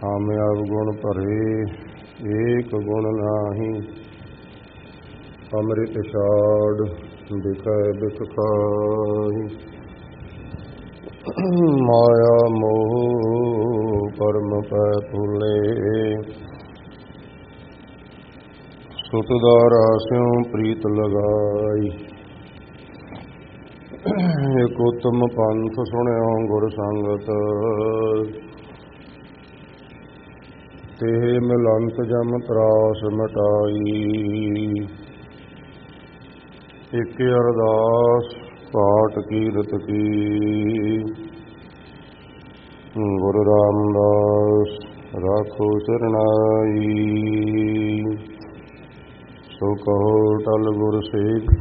ਆਮ ਅਵਗੁਣ ਭਰੇ ਏਕ ਗੁਣ ਨਾਹੀਂ। ਅੰਮ੍ਰਿਤ ਛਾੜ ਬਿਖੈ ਬਿਖ ਖਾਹੀ। ਮਾਇਆ ਮੋਹ ਪਰਮ ਪੈ ਭੁਲੇ, ਸੁਤਦਾਰਾ ਸਿਉ ਪ੍ਰੀਤ ਲਗਾਈ। ਇਕ ਉਤਮ ਪੰਥ ਸੁਣਿਓ ਗੁਰ ਸੰਗਤ, ਤੇ ਮਿਲੰਤ ਜਮ ਤਰਾਸ ਮਿਟਾਈ। ਇਕ ਅਰਦਾਸ ਪਾਠ ਕੀਰਤ ਕੀ, ਗੁਰੂ ਰਾਮਦਾਸ ਰਾਖੋ ਸਰਨਾਈ। ਸੋ ਕਹੋ ਟਲ ਗੁਰ ਸੇਵ,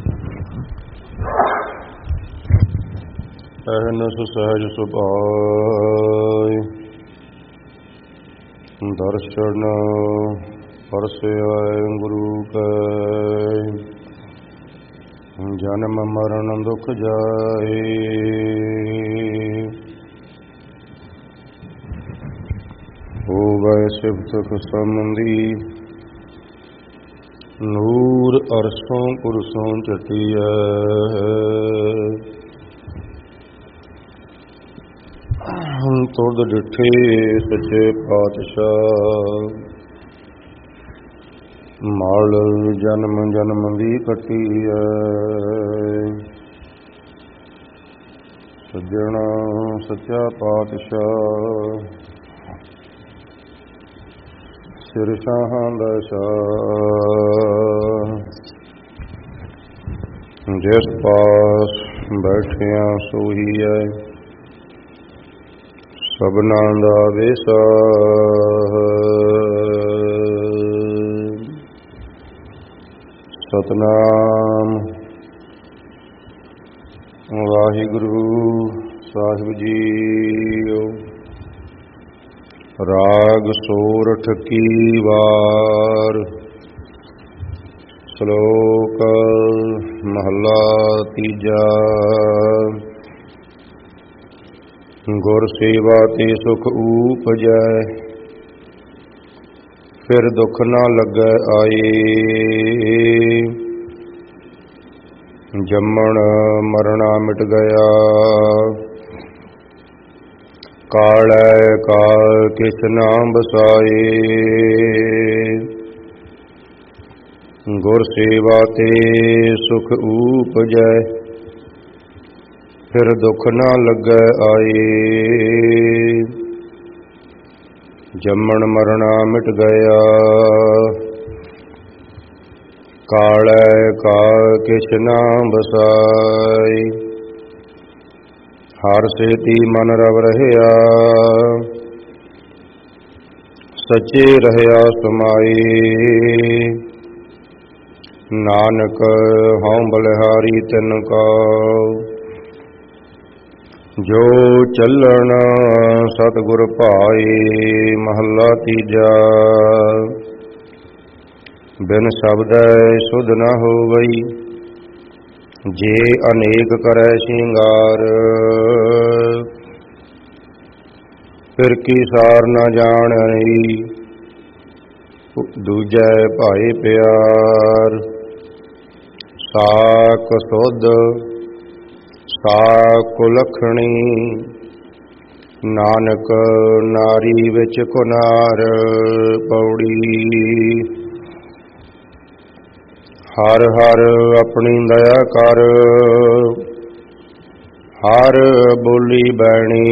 ਅਹਨਸ ਸਹਿਜ ਸੁਭਾਇ। ਦਰਸ਼ਨ ਪਰਸਿਐ ਗੁਰੂ ਕੈ, ਜਨਮ ਮਰਨ ਦੁਖ ਜਾਏ। ਹੋਵੈ ਸਿਫਤ ਸੰਬੰਧੀ, ਨੂਰ ਅਰਸੋਂ ਪੁਰਸੋਂ ਚਟਿਐ। ਤੁਧ ਡਿਠੇ ਸੱਚੇ ਪਾਤਸ਼ਾਹ, ਮਾਲ ਜਨਮ ਜਨਮ ਦੀ ਕੱਟੀ ਐ। ਸੱਜਣਾ ਸੱਚਾ ਪਾਤਸ਼ਾਹ, ਸਿਰ ਸ਼ਾਹਾਂ ਦਾ ਸ਼ਾਹ। ਜਿਸ ਪਾਸ ਬੈਠਿਆ ਸੋਈ ਐ, ਸਭਨਾਂ ਦਾ ਵੇਸਾ। ਸਤਨਾਮ ਵਾਹਿਗੁਰੂ ਸਾਹਿਬ ਜੀਓ। ਰਾਗ ਸੋਰਠ ਕੀ ਵਾਰ, ਸ਼ਲੋਕ ਮਹੱਲਾ ਤੀਜਾ। ਗੁਰ ਸੇਵਾ ਤੇ ਸੁਖ ਊਪਜੈ, ਫਿਰ ਦੁਖ ਨਾ ਲੱਗੈ ਆਏ। ਜੰਮਣ ਮਰਣਾ ਮਿਟ ਗਿਆ, ਕਾਲੈ ਕਾਲ ਕਿਛ ਨਾ ਬਸਾਏ। ਗੁਰ ਸੇਵਾ ਤੇ ਸੁਖ ਊਪਜੈ, ਫਿਰ ਦੁਖ ਨਾ ਲੱਗੈ ਆਏ। ਜੰਮਣ ਮਰਣਾ ਮਿਟ ਗਿਆ, ਕਾਲੈ ਕਾਲ ਕਿਛ ਨਾ ਬਸਾਈ। ਹਰ ਸੇਤੀ ਮਨ ਰਵ ਰਹਿਆ, ਸੱਚੇ ਰਹਿਆ ਸਮਾਈ। ਨਾਨਕ ਹਉ ਬਲਿਹਾਰੀ ਤਿਨ ਕਾ, ਜੋ ਚੱਲਣ ਸਤਿਗੁਰ ਭਾਏ। ਮਹੱਲਾ ਤੀਜਾ। ਬਿਨ ਸ਼ਬਦੈ ਸੁਧ ਨ ਹੋਵਈ, ਜੇ ਅਨੇਕ ਕਰੈ ਸ਼ਿੰਗਾਰ। ਫਿਰ ਕੀ ਸਾਰ ਨ ਜਾਣਈ, ਦੂਜੈ ਭਾਏ ਪਿਆਰ। ਸਾਕ ਸੁਧ ਸਾਕ ਕੁਲੱਖਣੀ, ਨਾਨਕ ਨਾਰੀ ਵਿੱਚ ਕੁਨਾਰ। ਪੌੜੀ। ਹਰ ਹਰ ਆਪਣੀ ਦਇਆ ਕਰ, ਹਰ ਬੋਲੀ ਬੈਣੀ।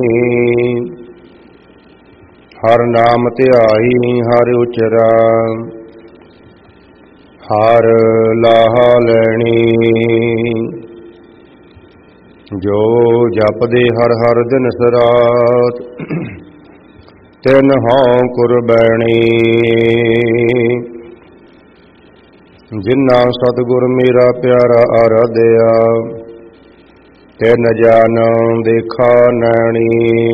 ਹਰ ਨਾਮ ਧਿਆਈ ਹਰ ਉਚਰਾ, ਹਰ ਲਾਹਾ ਲੈਣੀ। ਜੋ ਜਪਦੇ ਹਰ ਹਰ ਦਿਨ ਸਰਾਤ, ਤਿਨ ਹਉ ਕੁਰਬੈਣੀ। ਜਿਨ੍ਹਾਂ ਸਤਿਗੁਰ ਮੇਰਾ ਪਿਆਰਾ ਆਰਾਧਿਆ, ਤਿਨ ਜਨ ਦੇਖਾ ਨੈਣੀ।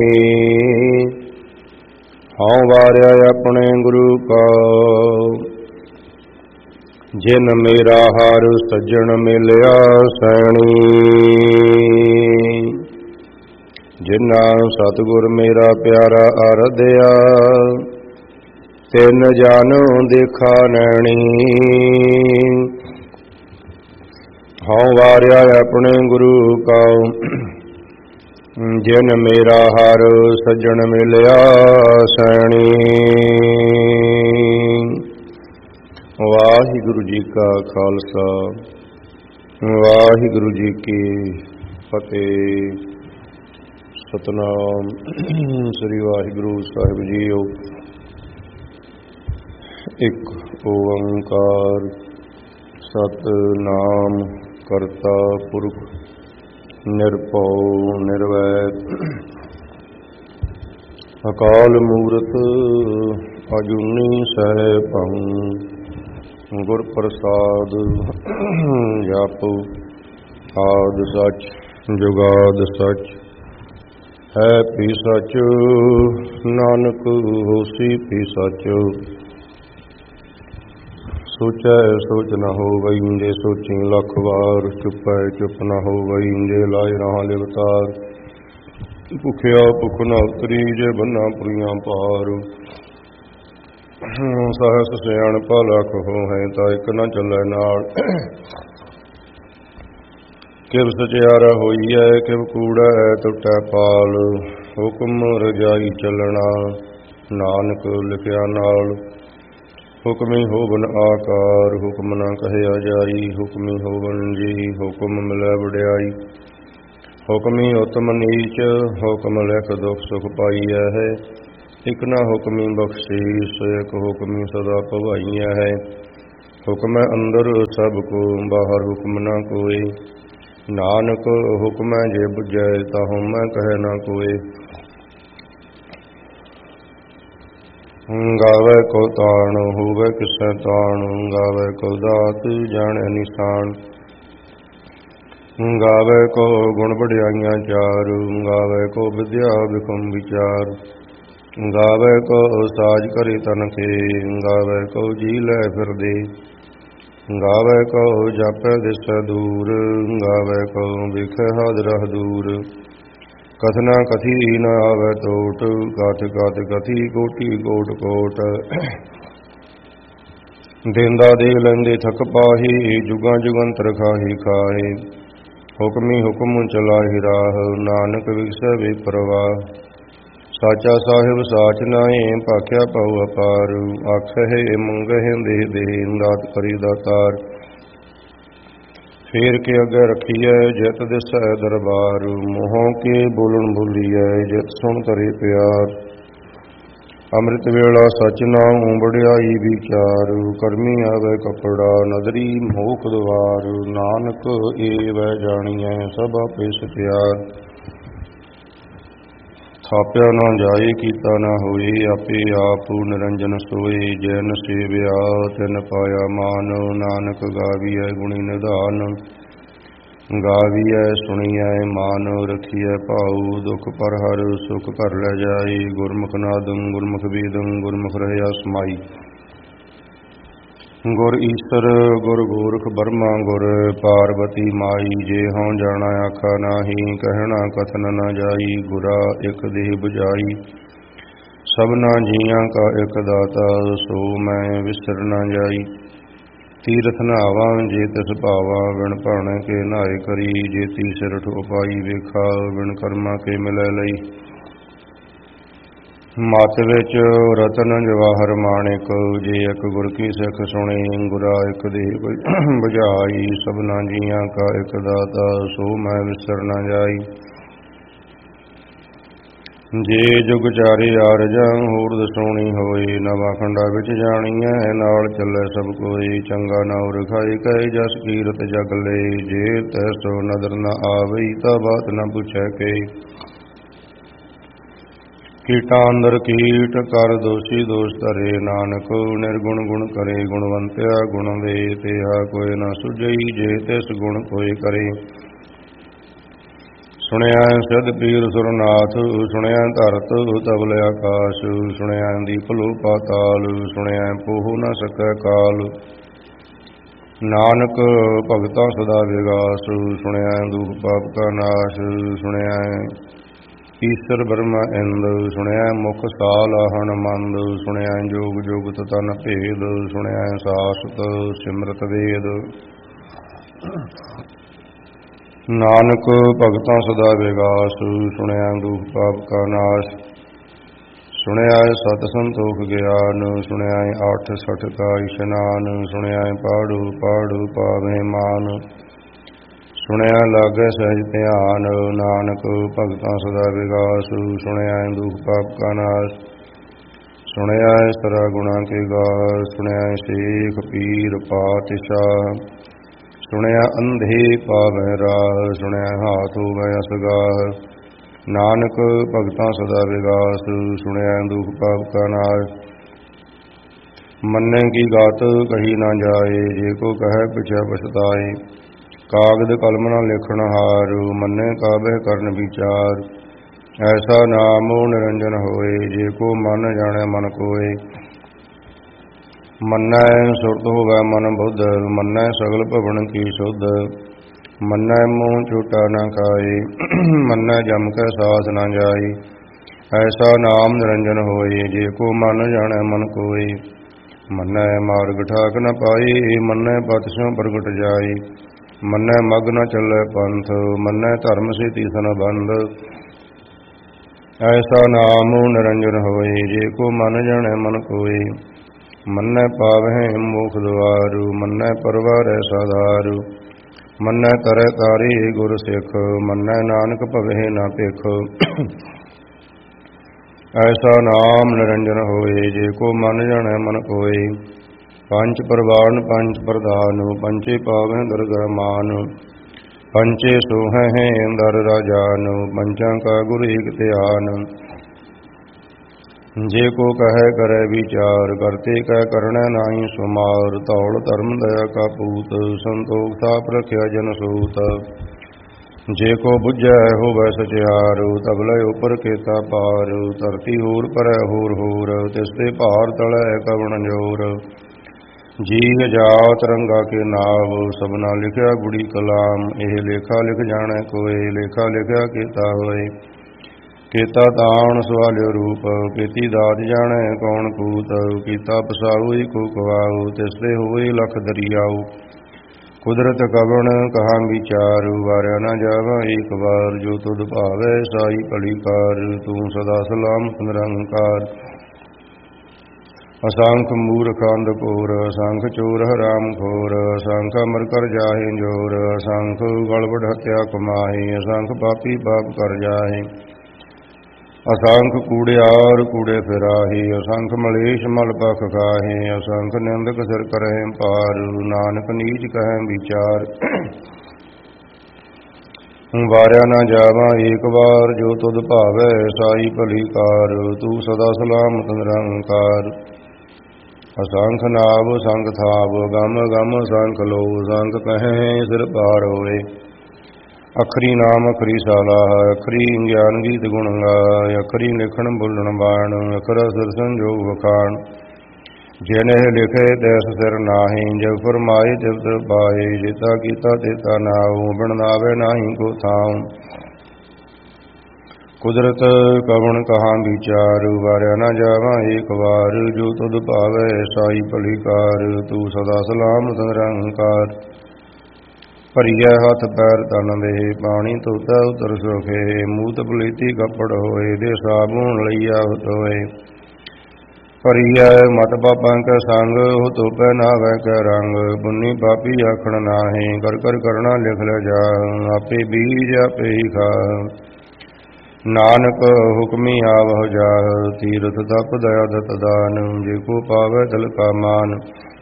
ਹਉ ਵਾਰਿਆ ਆਪਣੇ ਗੁਰੂ ਕਾ, ਜਿਨ ਮੇਰਾ ਹਰ ਸੱਜਣ ਮਿਲਿਆ ਸੈਣੀ। ਜਿਨ੍ਹਾਂ ਸਤਿਗੁਰ ਮੇਰਾ ਪਿਆਰਾ ਆਰਾਧਿਆ, ਤਿੰਨ ਜਨ ਦੇਖਾ ਨੈਣੀ। ਹਉ ਵਾਰਿਆ ਆਪਣੇ ਗੁਰੂ ਕਉ, ਜਿਨ ਮੇਰਾ ਹਰ ਸੱਜਣ ਮਿਲਿਆ ਸੈਣੀ। ਵਾਹਿਗੁਰੂ ਜੀ ਕਾ ਖਾਲਸਾ, ਵਾਹਿਗੁਰੂ ਜੀ ਕੀ ਫਤਿਹ। ਸਤਿਨਾਮ ਸ੍ਰੀ ਵਾਹਿਗੁਰੂ ਸਾਹਿਬ ਜੀਓ। ਇੱਕ ਓੰਕਾਰ ਸਤਿਨਾਮ ਕਰਤਾ ਪੁਰਖ ਨਿਰਭਉ ਨਿਰਵੈਰ, ਅਕਾਲ ਮੂਰਤ ਅਜੂਨੀ ਸੈਭੰ। ਗੁਰ ਪ੍ਰਸਾਦ ਜਪੁ ਆਦਿ ਸੱਚ ਜੁਗਾਦ ਸੱਚ, ਹੈ ਭੀ ਸੱਚ ਨਾਨਕ ਹੋਸੀ ਭੀ ਸੱਚ। ਸੋਚੈ ਸੋਚ ਨ ਹੋਵਈ, ਜੇ ਸੋਚੀ ਲੱਖ ਵਾਰ। ਚੁੱਪੈ ਚੁੱਪ ਨ ਹੋਵਈ, ਜੇ ਲਾਇ ਰਹਾ ਲਿਵਤਾਰ। ਭੁਖਿਆ ਭੁਖ ਨ ਉਤਰੀ, ਜੇ ਬੰਨਾ ਪੁਰੀਆਂ ਪਾਰ। ਸਹਸ ਸਿਆਣਪਾ ਲੱਖ ਹੋਹੈ, ਤਾਂ ਇੱਕ ਨ ਚੱਲੈ ਨਾਲ। ਕਿਵ ਸਚਿਆਰਾ ਹੋਈਐ, ਕਿਵ ਕੂੜੈ ਟੁੱਟੈ ਪਾਲ। ਹੁਕਮ ਰਜਾਈ ਚੱਲਣਾ, ਨਾਨਕ ਲਿਖਿਆ ਨਾਲ। ਹੁਕਮੀ ਹੋਵਨ ਆਕਾਰ, ਹੁਕਮ ਨਾ ਕਹਿਆ ਜਾਈ। ਹੁਕਮੀ ਹੋਵਨ ਜੀ, ਹੁਕਮ ਮਿਲੈ ਵਡਿਆਈ। ਹੁਕਮੀ ਉਤਮ ਨੀਚ, ਹੁਕਮ ਲਿਖ ਦੁਖ ਸੁਖ ਪਾਈਐ ਹੈ। ਇਕ ਨਾ ਹੁਕਮੀ ਬਖਸ਼ੀਸ, ਇਕ ਹੁਕਮੀ ਸਦਾ ਭਵਾਈਐ ਹੈ। ਹੁਕਮੈ ਅੰਦਰ ਸਭ ਕੋ, ਬਾਹਰ ਹੁਕਮ ਨਾ ਕੋਇ। ਨਾਨਕ ਹੁਕਮੈ ਜੇ ਬੁਝੈ, ਤਾਹੁ ਮੈਂ ਕਹਿ ਨਾ ਕੋਇ। ਗਾਵੈ ਕੋ ਤਾਣ, ਹੋਵੈ ਕਿਸੈ ਤਾਣ। ਗਾਵੈ ਕੋ ਦਾਤ, ਜਾਣੈ ਨਿਸ਼ਾਨ। ਗਾਵੈ ਕੋ ਗੁਣ ਵਡਿਆਈਆਂ ਚਾਰ। ਗਾਵੈ ਕੋ ਵਿਦਿਆ ਵਿਖਮ ਵਿਚਾਰ। ਗਾਵੈ ਕੋ ਸਾਜ ਕਰੇ ਤਨ ਕੇ। ਗਾਵੈ ਕੋ ਜੀ ਲੈ ਫਿਰਦੇ। ਗਾਵੈ ਕੋ ਜਾਪੈ ਦਿਸੈ ਦੂਰ। ਗਾਵੈ ਕੋ ਵੇਖੈ ਹਾਜ਼ਰਾ ਦੂਰ। ਕਥਨਾ ਕਥੀ ਨ ਆਵੈ ਟੋਟ, ਕਥ ਕਥ ਕਥੀ ਕੋਟੀ ਕੋਟ ਕੋਟ। ਦੇਂਦਾ ਦੇ ਲੈਂਦੇ ਥਕ ਪਾਹੀ, ਜੁਗਾਂ ਜੁਗੰਤਰ ਖਾਹੀ ਖਾਹੇ। ਹੁਕਮੀ ਹੁਕਮ ਚਲਾਹੀ ਰਾਹ, ਨਾਨਕ ਵਿਗਸੈ ਵੇ ਪ੍ਰਵਾਹ। ਸਾਚਾ ਸਾਹਿਬ ਸਾਚ ਨਾਏ, ਭਾਖਿਆ ਪਉ ਅਪਾਰ। ਆਖਹਿ ਮੰਗਹਿ ਦੇਹ ਦੇਹ, ਦਾਤ ਕਰੀ ਦਾਤਾਰ। ਫੇਰ ਕੇ ਅੱਗੇ ਰਖੀਐ, ਜਿਤ ਦਿਸੈ ਦਰਬਾਰ। ਮੂੰਹੋਂ ਕੇ ਬੋਲਣ ਬੋਲੀਐ, ਜਿਤ ਸੁਣ ਕਰੇ ਪਿਆਰ। ਅੰਮ੍ਰਿਤ ਵੇਲਾ ਸਚ ਨਾਉ, ਵਡਿਆਈ ਵਿਚਾਰ। ਕਰਮੀ ਆਵੈ ਕਪੜਾ, ਨਦਰੀ ਮੋਖ ਦੁਆਰ। ਨਾਨਕ ਏ ਵੈ ਜਾਣੀਐ, ਸਭ ਆਪੇ ਸਚਿਆਰ। ਥਾਪਿਆ ਨਾ ਜਾਏ, ਕੀਤਾ ਨਾ ਹੋਏ। ਆਪੇ ਆਪ ਨਿਰੰਜਨ ਸੋਏ। ਜੈਨ ਸੇਵਿਆ ਤਿਨ ਪਾਇਆ ਮਾਨ। ਨਾਨਕ ਗਾਵੀਐ ਗੁਣੀ ਨਿਧਾਨ। ਗਾਵੀਐ ਸੁਣੀਐ ਮਾਨ, ਰਖੀਐ ਭਾਉ। ਦੁਖ ਪਰ ਹਰ ਸੁਖ ਘਰ ਲੈ ਜਾਏ। ਗੁਰਮੁਖ ਨਾਦੰ ਗੁਰਮੁਖ ਵੇਦੰ, ਗੁਰਮੁਖ ਰਹਿਆ ਸਮਾਈ। ਗੁਰ ਈਸਰ ਗੁਰ ਗੋਰਖ ਬਰਮਾ, ਗੁਰ ਪਾਰਬਤੀ ਮਾਈ। ਜੇ ਹਉ ਜਾਣਾ ਆਖਾ ਨਾਹੀ, ਕਹਿਣਾ ਕਥਨ ਨ ਜਾਈ। ਗੁਰਾ ਇਕ ਦੇਹ ਬੁਝਾਈ, ਸਭਨਾ ਜੀਆਂ ਕਾ ਇਕ ਦਾਤਾ। ਸੋ ਮੈਂ ਵਿਸਰ ਨ ਜਾਈ। ਤੀਰਥ ਨਹਾਵਾਂ ਜੇ ਤਿਸ ਭਾਵਾਂ, ਵਿਣ ਭਾਣੇ ਕੇ ਨਹਾਏ ਕਰੀ। ਜੇਤੀ ਸਿਰਠ ਉਪਾਈ ਵੇਖਾ, ਵਿਣ ਕਰਮਾਂ ਕੇ ਮਿਲੈ ਲਈ। ਮਤ ਵਿੱਚ ਰਤਨ ਜਵਾਹਰ ਮਾਣਿਕ, ਜੇ ਇੱਕ ਗੁਰ ਕੀ ਸਿੱਖ ਸੁਣੇ। ਗੁਰਾ ਇੱਕ ਦੇਹ ਬੁਝਾਈ, ਸਭਨਾ ਜੀਆਂ ਕਾ ਇੱਕ ਦਾਤਾ। ਸੋ ਮੈਂ ਵਿਸਰ ਨ ਜਾਈ। ਜੇ ਜੁਗ ਚਾਰੇ ਆਰਜਾਂ, ਹੋਰ ਦਸੋਣੀ ਹੋਏ। ਨਵਾਂ ਖੰਡਾ ਵਿੱਚ ਜਾਣੀਐ, ਨਾਲ ਚੱਲੈ ਸਭ ਕੋਈ। ਚੰਗਾ ਨਾਉ ਰਖਾਈ ਕੈ, ਜਸ ਕੀਰਤ ਜਗ ਲਏ। ਜੇ ਤੈਸੋ ਨਦਰ ਨ ਆਵਈ, ਤਾਂ ਬਾਤ ਨ ਪੁੱਛੈ ਕੇ। ਕੀਟਾਂ ਅੰਦਰ ਕੀਟ, ਕਰ ਦੋਸ਼ੀ ਦੋਸ਼ ਧਰੇ। ਨਾਨਕ ਨਿਰਗੁਣ ਗੁਣ ਕਰੇ, ਗੁਣਵੰਤਿਆ ਗੁਣ ਦੇ। ਤੇਹਾ ਕੋਈ ਨ ਸੁਝਈ, ਜੇ ਤਿਸ ਗੁਣ ਕੋਈ ਕਰੇ। ਸੁਣਿਆ ਸਿਧ ਪੀਰ ਸੁਰਨਾਥ, ਸੁਣਿਆ ਧਰਤ ਤਬਲ ਆਕਾਸ਼। ਸੁਣਿਆ ਦੀਪ ਲੋ ਪਾਤਾਲ, ਸੁਣਿਆ ਪੋਹ ਨ ਸਕੈ ਕਾਲ। ਨਾਨਕ ਭਗਤਾਂ ਸਦਾ ਵਿਗਾਸ, ਸੁਣਿਆ ਦੁਖ ਪਾਪ ਕਾ ਨਾਸ਼। ਸੁਣਿਆ ਈਸਰ ਬਰਮਾ ਇੰਦ ਸੁਣਿਆ ਮੁਖ ਸਾਲ ਹਨਮੰਦ ਸੁਣਿਆ ਜੋਗ ਜੁਗਤ ਤਨ ਭੇਦ ਸੁਣਿਆ ਸਾਸਤ ਸਿਮਰਤ ਵੇਦ। ਨਾਨਕ ਭਗਤਾਂ ਸਦਾ ਵਿਗਾਸ ਸੁਣਿਆ ਦੁਖ ਪਾਪ ਕਾ ਨਾਸ਼ ਸੁਣਿਆ ਸਤ ਸੰਤੋਖ ਗਿਆਨ ਸੁਣਿਆ 8 ਕਾ ਇਸ਼ਨਾਨ ਸੁਣਿਆ ਪਾੜੂ ਪਾੜੂ ਪਾਵੇਂ ਮਾਨ ਸੁਣਿਆ ਲਾਗੇ ਸਹਿਜ ਧਿਆਨ। ਨਾਨਕ ਭਗਤਾਂ ਸਦਾ ਵਿਗਾਸ ਸੁਣਿਆ ਦੁਖ ਪਾਪ ਕਾ ਨਾਸ਼ ਸੁਣਿਆ ਸਰਾ ਗੁਣਾ ਕੇ ਗਾਹ ਸੁਣਿਆ ਸ਼ੇਖ ਪੀਰ ਪਾਤਸ਼ਾਹ ਸੁਣਿਆ ਅੰਧੇ ਪਾਵੈ ਰਾਹ ਸੁਣਿਆ ਹਾਥ ਹੋਵੈ ਅਸਗਾਹ। ਨਾਨਕ ਭਗਤਾਂ ਸਦਾ ਵਿਗਾਸ ਸੁਣਿਆ ਦੁਖ ਪਾਪ ਕਾ ਨਾਸ਼ ਮੰਨੈ ਕੀ ਗਾਤ ਕਹੀ ਨਾ ਜਾਏ ਜੇ ਕੋ ਕਹੈ ਪਿਛੈ ਪਛਤਾਏ। ਕਾਗਦ ਕਲਮ ਨਾ ਲਿਖਣ ਹਾਰ ਮੰਨੈ ਕਾਬਹਿ ਕਰਨ ਵਿਚਾਰ। ਐਸਾ ਨਾਮ ਨਿਰੰਜਨ ਹੋਏ ਜੇ ਕੋ ਮਨ ਜਾਣੈ ਮਨ ਕੋਏ। ਮੰਨੈ ਸੁਰਤ ਹੋਵੈ ਮਨ ਬੁੱਧ ਮੰਨੈ ਸਗਲ ਭਵਨ ਕੀ ਸੁਧ। ਮੰਨੈ ਮੂੰਹ ਝੂਟਾ ਨਾ ਖਾਏ ਮੰਨੈ ਜਮ ਕੈ ਸਾਥ ਨਾ ਜਾਈ। ਐਸਾ ਨਾਮ ਨਿਰੰਜਨ ਹੋਏ ਜੇ ਕੋ ਮਨ ਜਾਣੈ ਮਨ ਕੋਏ। ਮੰਨੈ ਮਾਰਗ ਠਾਕ ਨ ਪਾਈ ਮੰਨੈ ਪਤਿ ਸਿਉ ਪ੍ਰਗਟ ਜਾਈ। ਮੰਨੈ ਮਗ ਨ ਚੱਲੈ ਪੰਥ ਮੰਨੈ ਧਰਮ ਸੇ ਤੀਸਨ ਬੰਧ। ਐਸਾ ਨਾਮ ਨਿਰੰਜਨ ਹੋਏ ਜੇ ਕੋ ਮਨ ਜਾਣੈ ਮਨ ਕੋਏ। ਮੰਨੈ ਪਾਵਹਿ ਮੋਖ ਦੁਆਰੂ ਮੰਨੈ ਪਰਵਾਰੈ ਸਾਧਾਰੂ। ਮੰਨੈ ਤਰੈ ਤਾਰੀ ਗੁਰ ਸਿੱਖ ਮੰਨੈ ਨਾਨਕ ਭਵਹਿ ਨਾ ਭਿਖ। ਐਸਾ ਨਾਮ ਨਿਰੰਜਨ ਹੋਏ ਜੇ ਕੋ ਮਨ ਜਾਣੈ ਮਨ ਕੋਏ। ਪੰਚ ਪਰਵਾਨ ਪੰਚ ਪ੍ਰਧਾਨ ਪੰਚੇ ਪਾਵਹਿ ਦਰਗਹ ਮਾਨ। ਪੰਚੇ ਸੋਹਹਿ ਦਰ ਰਾਜਾਨ ਪੰਚਾਂ ਕਾ ਗੁਰ ਏਕ ਧਿਆਨ। ਜੇ ਕੋ ਕਹੈ ਕਰੈ ਵਿਚਾਰ ਕਰਤੇ ਕਹਿ ਕਰਣੈ ਨਾਹੀ ਸੁਮਾਰ। ਧੌਲ ਧਰਮ ਦਇਆ ਕਾ ਪੂਤ ਸੰਤੋਖ ਥਾਪ ਰਖਿਆ ਜਨ ਸੂਤ। ਜੇ ਕੋ ਬੁੱਝੈ ਹੋਵੈ ਸਚਿਆਰ ਤਬਲੇ ਉਪਰ ਕੇਤਾ ਪਾਰ। ਧਰਤੀ ਹੋਰ ਪਰੈ ਹੋਰ ਹੋਰ ਤਿਸ ਤੇ ਭਾਰ ਤਲੈ ਕਵਣ ਜੋਰ। ਜੀਵ ਜਾਤ ਰੰਗਾ ਕੇ ਨਾਵ ਸਭਨਾ ਲਿਖਿਆ ਗੁੜੀ ਕਲਾਮ। ਇਹ ਲੇਖਾ ਲਿਖ ਜਾਣੈ ਕੋਏ ਲੇਖਾ ਲਿਖਿਆ ਕੀਤਾ ਹੋਏ। ਕੀਤਾ ਤਾਣ ਸਵਾਲਿਓ ਰੂਪ ਕੀਤੀ ਦਾਤ ਜਾਣੈ ਕੌਣ ਕੂਤ। ਕੀਤਾ ਪਸਾਉ ਕੋ ਕਵਾਉ ਤਿਸ ਤੇ ਹੋਏ ਲਖ ਦਰਿਆਉ। ਕੁਦਰਤ ਕਵਣ ਕਹਾ ਵਿਚਾਰ ਵਾਰਿਆ ਨਾ ਜਾਵਾ ਏਕ ਵਾਰ। ਜੋ ਤੁਧ ਭਾਵੈ ਸਾਈ ਭਲੀ ਕਾਰ ਤੂੰ ਸਦਾ ਸਲਾਮਤ ਨਿਰੰਕਾਰ। ਅਸੰਖ ਮੂਰਖ ਅੰਧ ਘੋਰ ਅਸੰਖ ਚੋਰ ਹਰਾਮ ਖੋਰ। ਅਸੰਖ ਅਮਰ ਕਰ ਜਾਹੇ ਜੋਰ ਅਸੰਖ ਗਲਬੜ ਹੱਤਿਆ ਕਮਾਹੇ। ਅਸੰਖ ਪਾਪੀ ਪਾਪ ਕਰ ਜਾਹੇ। ਅਸੰਖ ਕੂੜਿਆਰ ਕੂੜੇ ਫਿਰਾਹੇ। ਅਸੰਖ ਮਲੇਸ਼ ਮਲ ਪਖ ਖਾਹੇ। ਅਸੰਖ ਨਿੰਦਕ ਸਿਰ ਕਰਹਿ ਭਾਰ ਨਾਨਕ ਨੀਚ ਕਹਿ ਵਿਚਾਰ। ਵਾਰਿਆ ਨਾ ਜਾਵਾ ਏਕ ਵਾਰ ਜੋ ਤੁਧ ਭਾਵੈ ਸਾਈ ਭਲੀ ਕਾਰ। ਤੂੰ ਸਦਾ ਸਲਾਮਤ ਨਿਰੰਕਾਰ। ਅਸੰਖ ਨਾਵ ਸੰਖ ਥਾਵ ਗਮ ਗਮ ਅਸੰਖ ਲੋ। ਅਸੰਖ ਕਹੈ ਸਿਰ ਪਾਰ ਹੋਏ। ਅਖਰੀ ਨਾਮ ਅਖਰੀ ਸਾਲਾਹ ਅਖਰੀ ਗਿਆਨ ਗੀਤ ਗੁਣ ਗਾਇ। ਅਖਰੀ ਲਿਖਣ ਬੋਲਣ ਬਾਣ ਅਖਰਾ ਸਿਰ ਸੰਜੋਗ ਵਖਾਣ। ਜਿਨੇ ਲਿਖੇ ਤੈਸ ਸਿਰ ਨਾਹੀ ਜਗ ਫਰਮਾਏ ਤਿਵ ਪਾਏ। ਜਿਤਾ ਕੀਤਾ ਤੇਤਾ ਨਾਉ ਬਿਨ ਨਾਵੇ ਨਾਹੀ ਕੋ ਥਾਉ। ਕੁਦਰਤ ਕਵਣ ਕਹਾ ਵਿਚਾਰ ਵਾਰਿਆ ਨਾ ਜਾਵਾ ਏਕ ਵਾਰ। ਜੋ ਤੁਧ ਭਾਵੈ ਸਾਈ ਭਲੀ ਕਾਰ ਤੂੰ ਸਦਾ ਸਲਾਮਤ ਨਿਰੰਕਾਰ। ਭਰੀਐ ਹੱਥ ਪੈਰ ਤਨ ਦੇ ਪਾਣੀ ਧੋਤਾ ਉਤਰ ਸੁਖੇ। ਮੂਤ ਪਲੀਤੀ ਕੱਪੜ ਹੋਏ ਦੇ ਸਾਬੂਨ ਲਈਆ ਹੋਏ। ਭਰੀਐ ਮਤ ਪਾਪਾਂ ਕੈ ਸੰਗ ਹੋ ਧੋਪੈ ਨਾਵੈ ਕੈ ਰੰਗ। ਪੁੰਨੀ ਪਾਪੀ ਆਖਣ ਨਾਹੀ ਕਰ ਕਰ ਕਰਣਾ ਲਿਖ ਲੈ ਜਾ। ਆਪੇ ਬੀਜ ਆਪੇ ਹੀ ਖਾਹ ਨਾਨਕ ਹੁਕਮੀ ਆਵਹੁ ਜਾਹ। ਤੀਰਥ ਤਪ ਦਇਆ ਦਤ ਦਾਨ ਜੇ ਕੋ ਪਾਵੈ ਦਿਲ ਕਾ ਮਾਨ।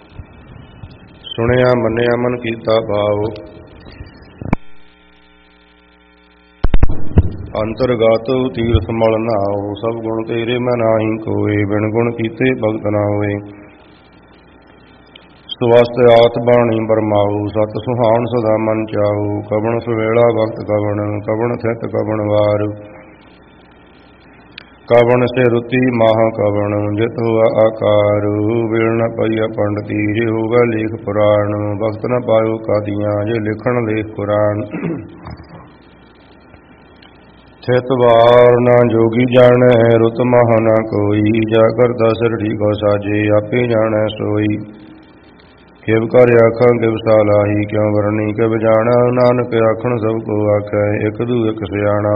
ਸੁਣਿਆ ਮੰਨਿਆ ਮਨ ਕੀਤਾ ਭਾਵ ਅੰਤਰਗਤ ਤੀਰਥ ਮਲ ਨਾਉ। ਸਭ ਗੁਣ ਤੇਰੇ ਮੈਂ ਨਾਹੀ ਕੋਏ ਬਿਨ ਗੁਣ ਕੀਤੇ ਭਗਤ ਨਾ ਹੋਏ। ਸਵਸਤ ਆਤ ਬਾਣੀ ਬਰਮਾਉ ਸਤ ਸੁਹਾਣ ਸਦਾ ਮਨ ਚਾਉ। ਕਵਣ ਸੁਵੇਲਾ ਵਕਤ ਕਵਣ ਥਿਤ ਕਵਣ ਵਾਰ। ਕਵਣ ਸੇ ਰੁਤੀ ਮਾਹ ਕਵਣ ਜਿਤ ਹੋਆ ਆਕਾਰ। ਵੇਲ ਨ ਪਈਆ ਪੰਡਤੀ ਜੇ ਹੋਗਾ ਲੇਖ ਪੁਰਾਣ। ਵਕਤ ਨ ਪਾਇਓ ਕਾਦੀਆਂ ਜੇ ਲਿਖਣ ਲੇਖ ਕੁਰਾਨ। ਥਿਤ ਵਾਰ ਨਾ ਜੋਗੀ ਜਾਣੈ ਰੁਤ ਮਹ ਨਾ ਕੋਈ, ਜਾ ਕਰਤਾ ਸਿਰੜੀ ਕੋ ਸਾਜੇ ਆਪੇ ਜਾਣੈ ਸੋਈ। ਕਿਵ ਕਰ ਆਖਾਂ ਕਿਵ ਸਾਲਾਹੀ, ਕਿਉ ਵਰਣੀ ਕਿਵ ਜਾਣਾ, ਨਾਨਕ ਆਖਣ ਸਭ ਕੋ ਆਖੈ ਇਕ ਦੂ ਇਕ ਸਿਆਣਾ।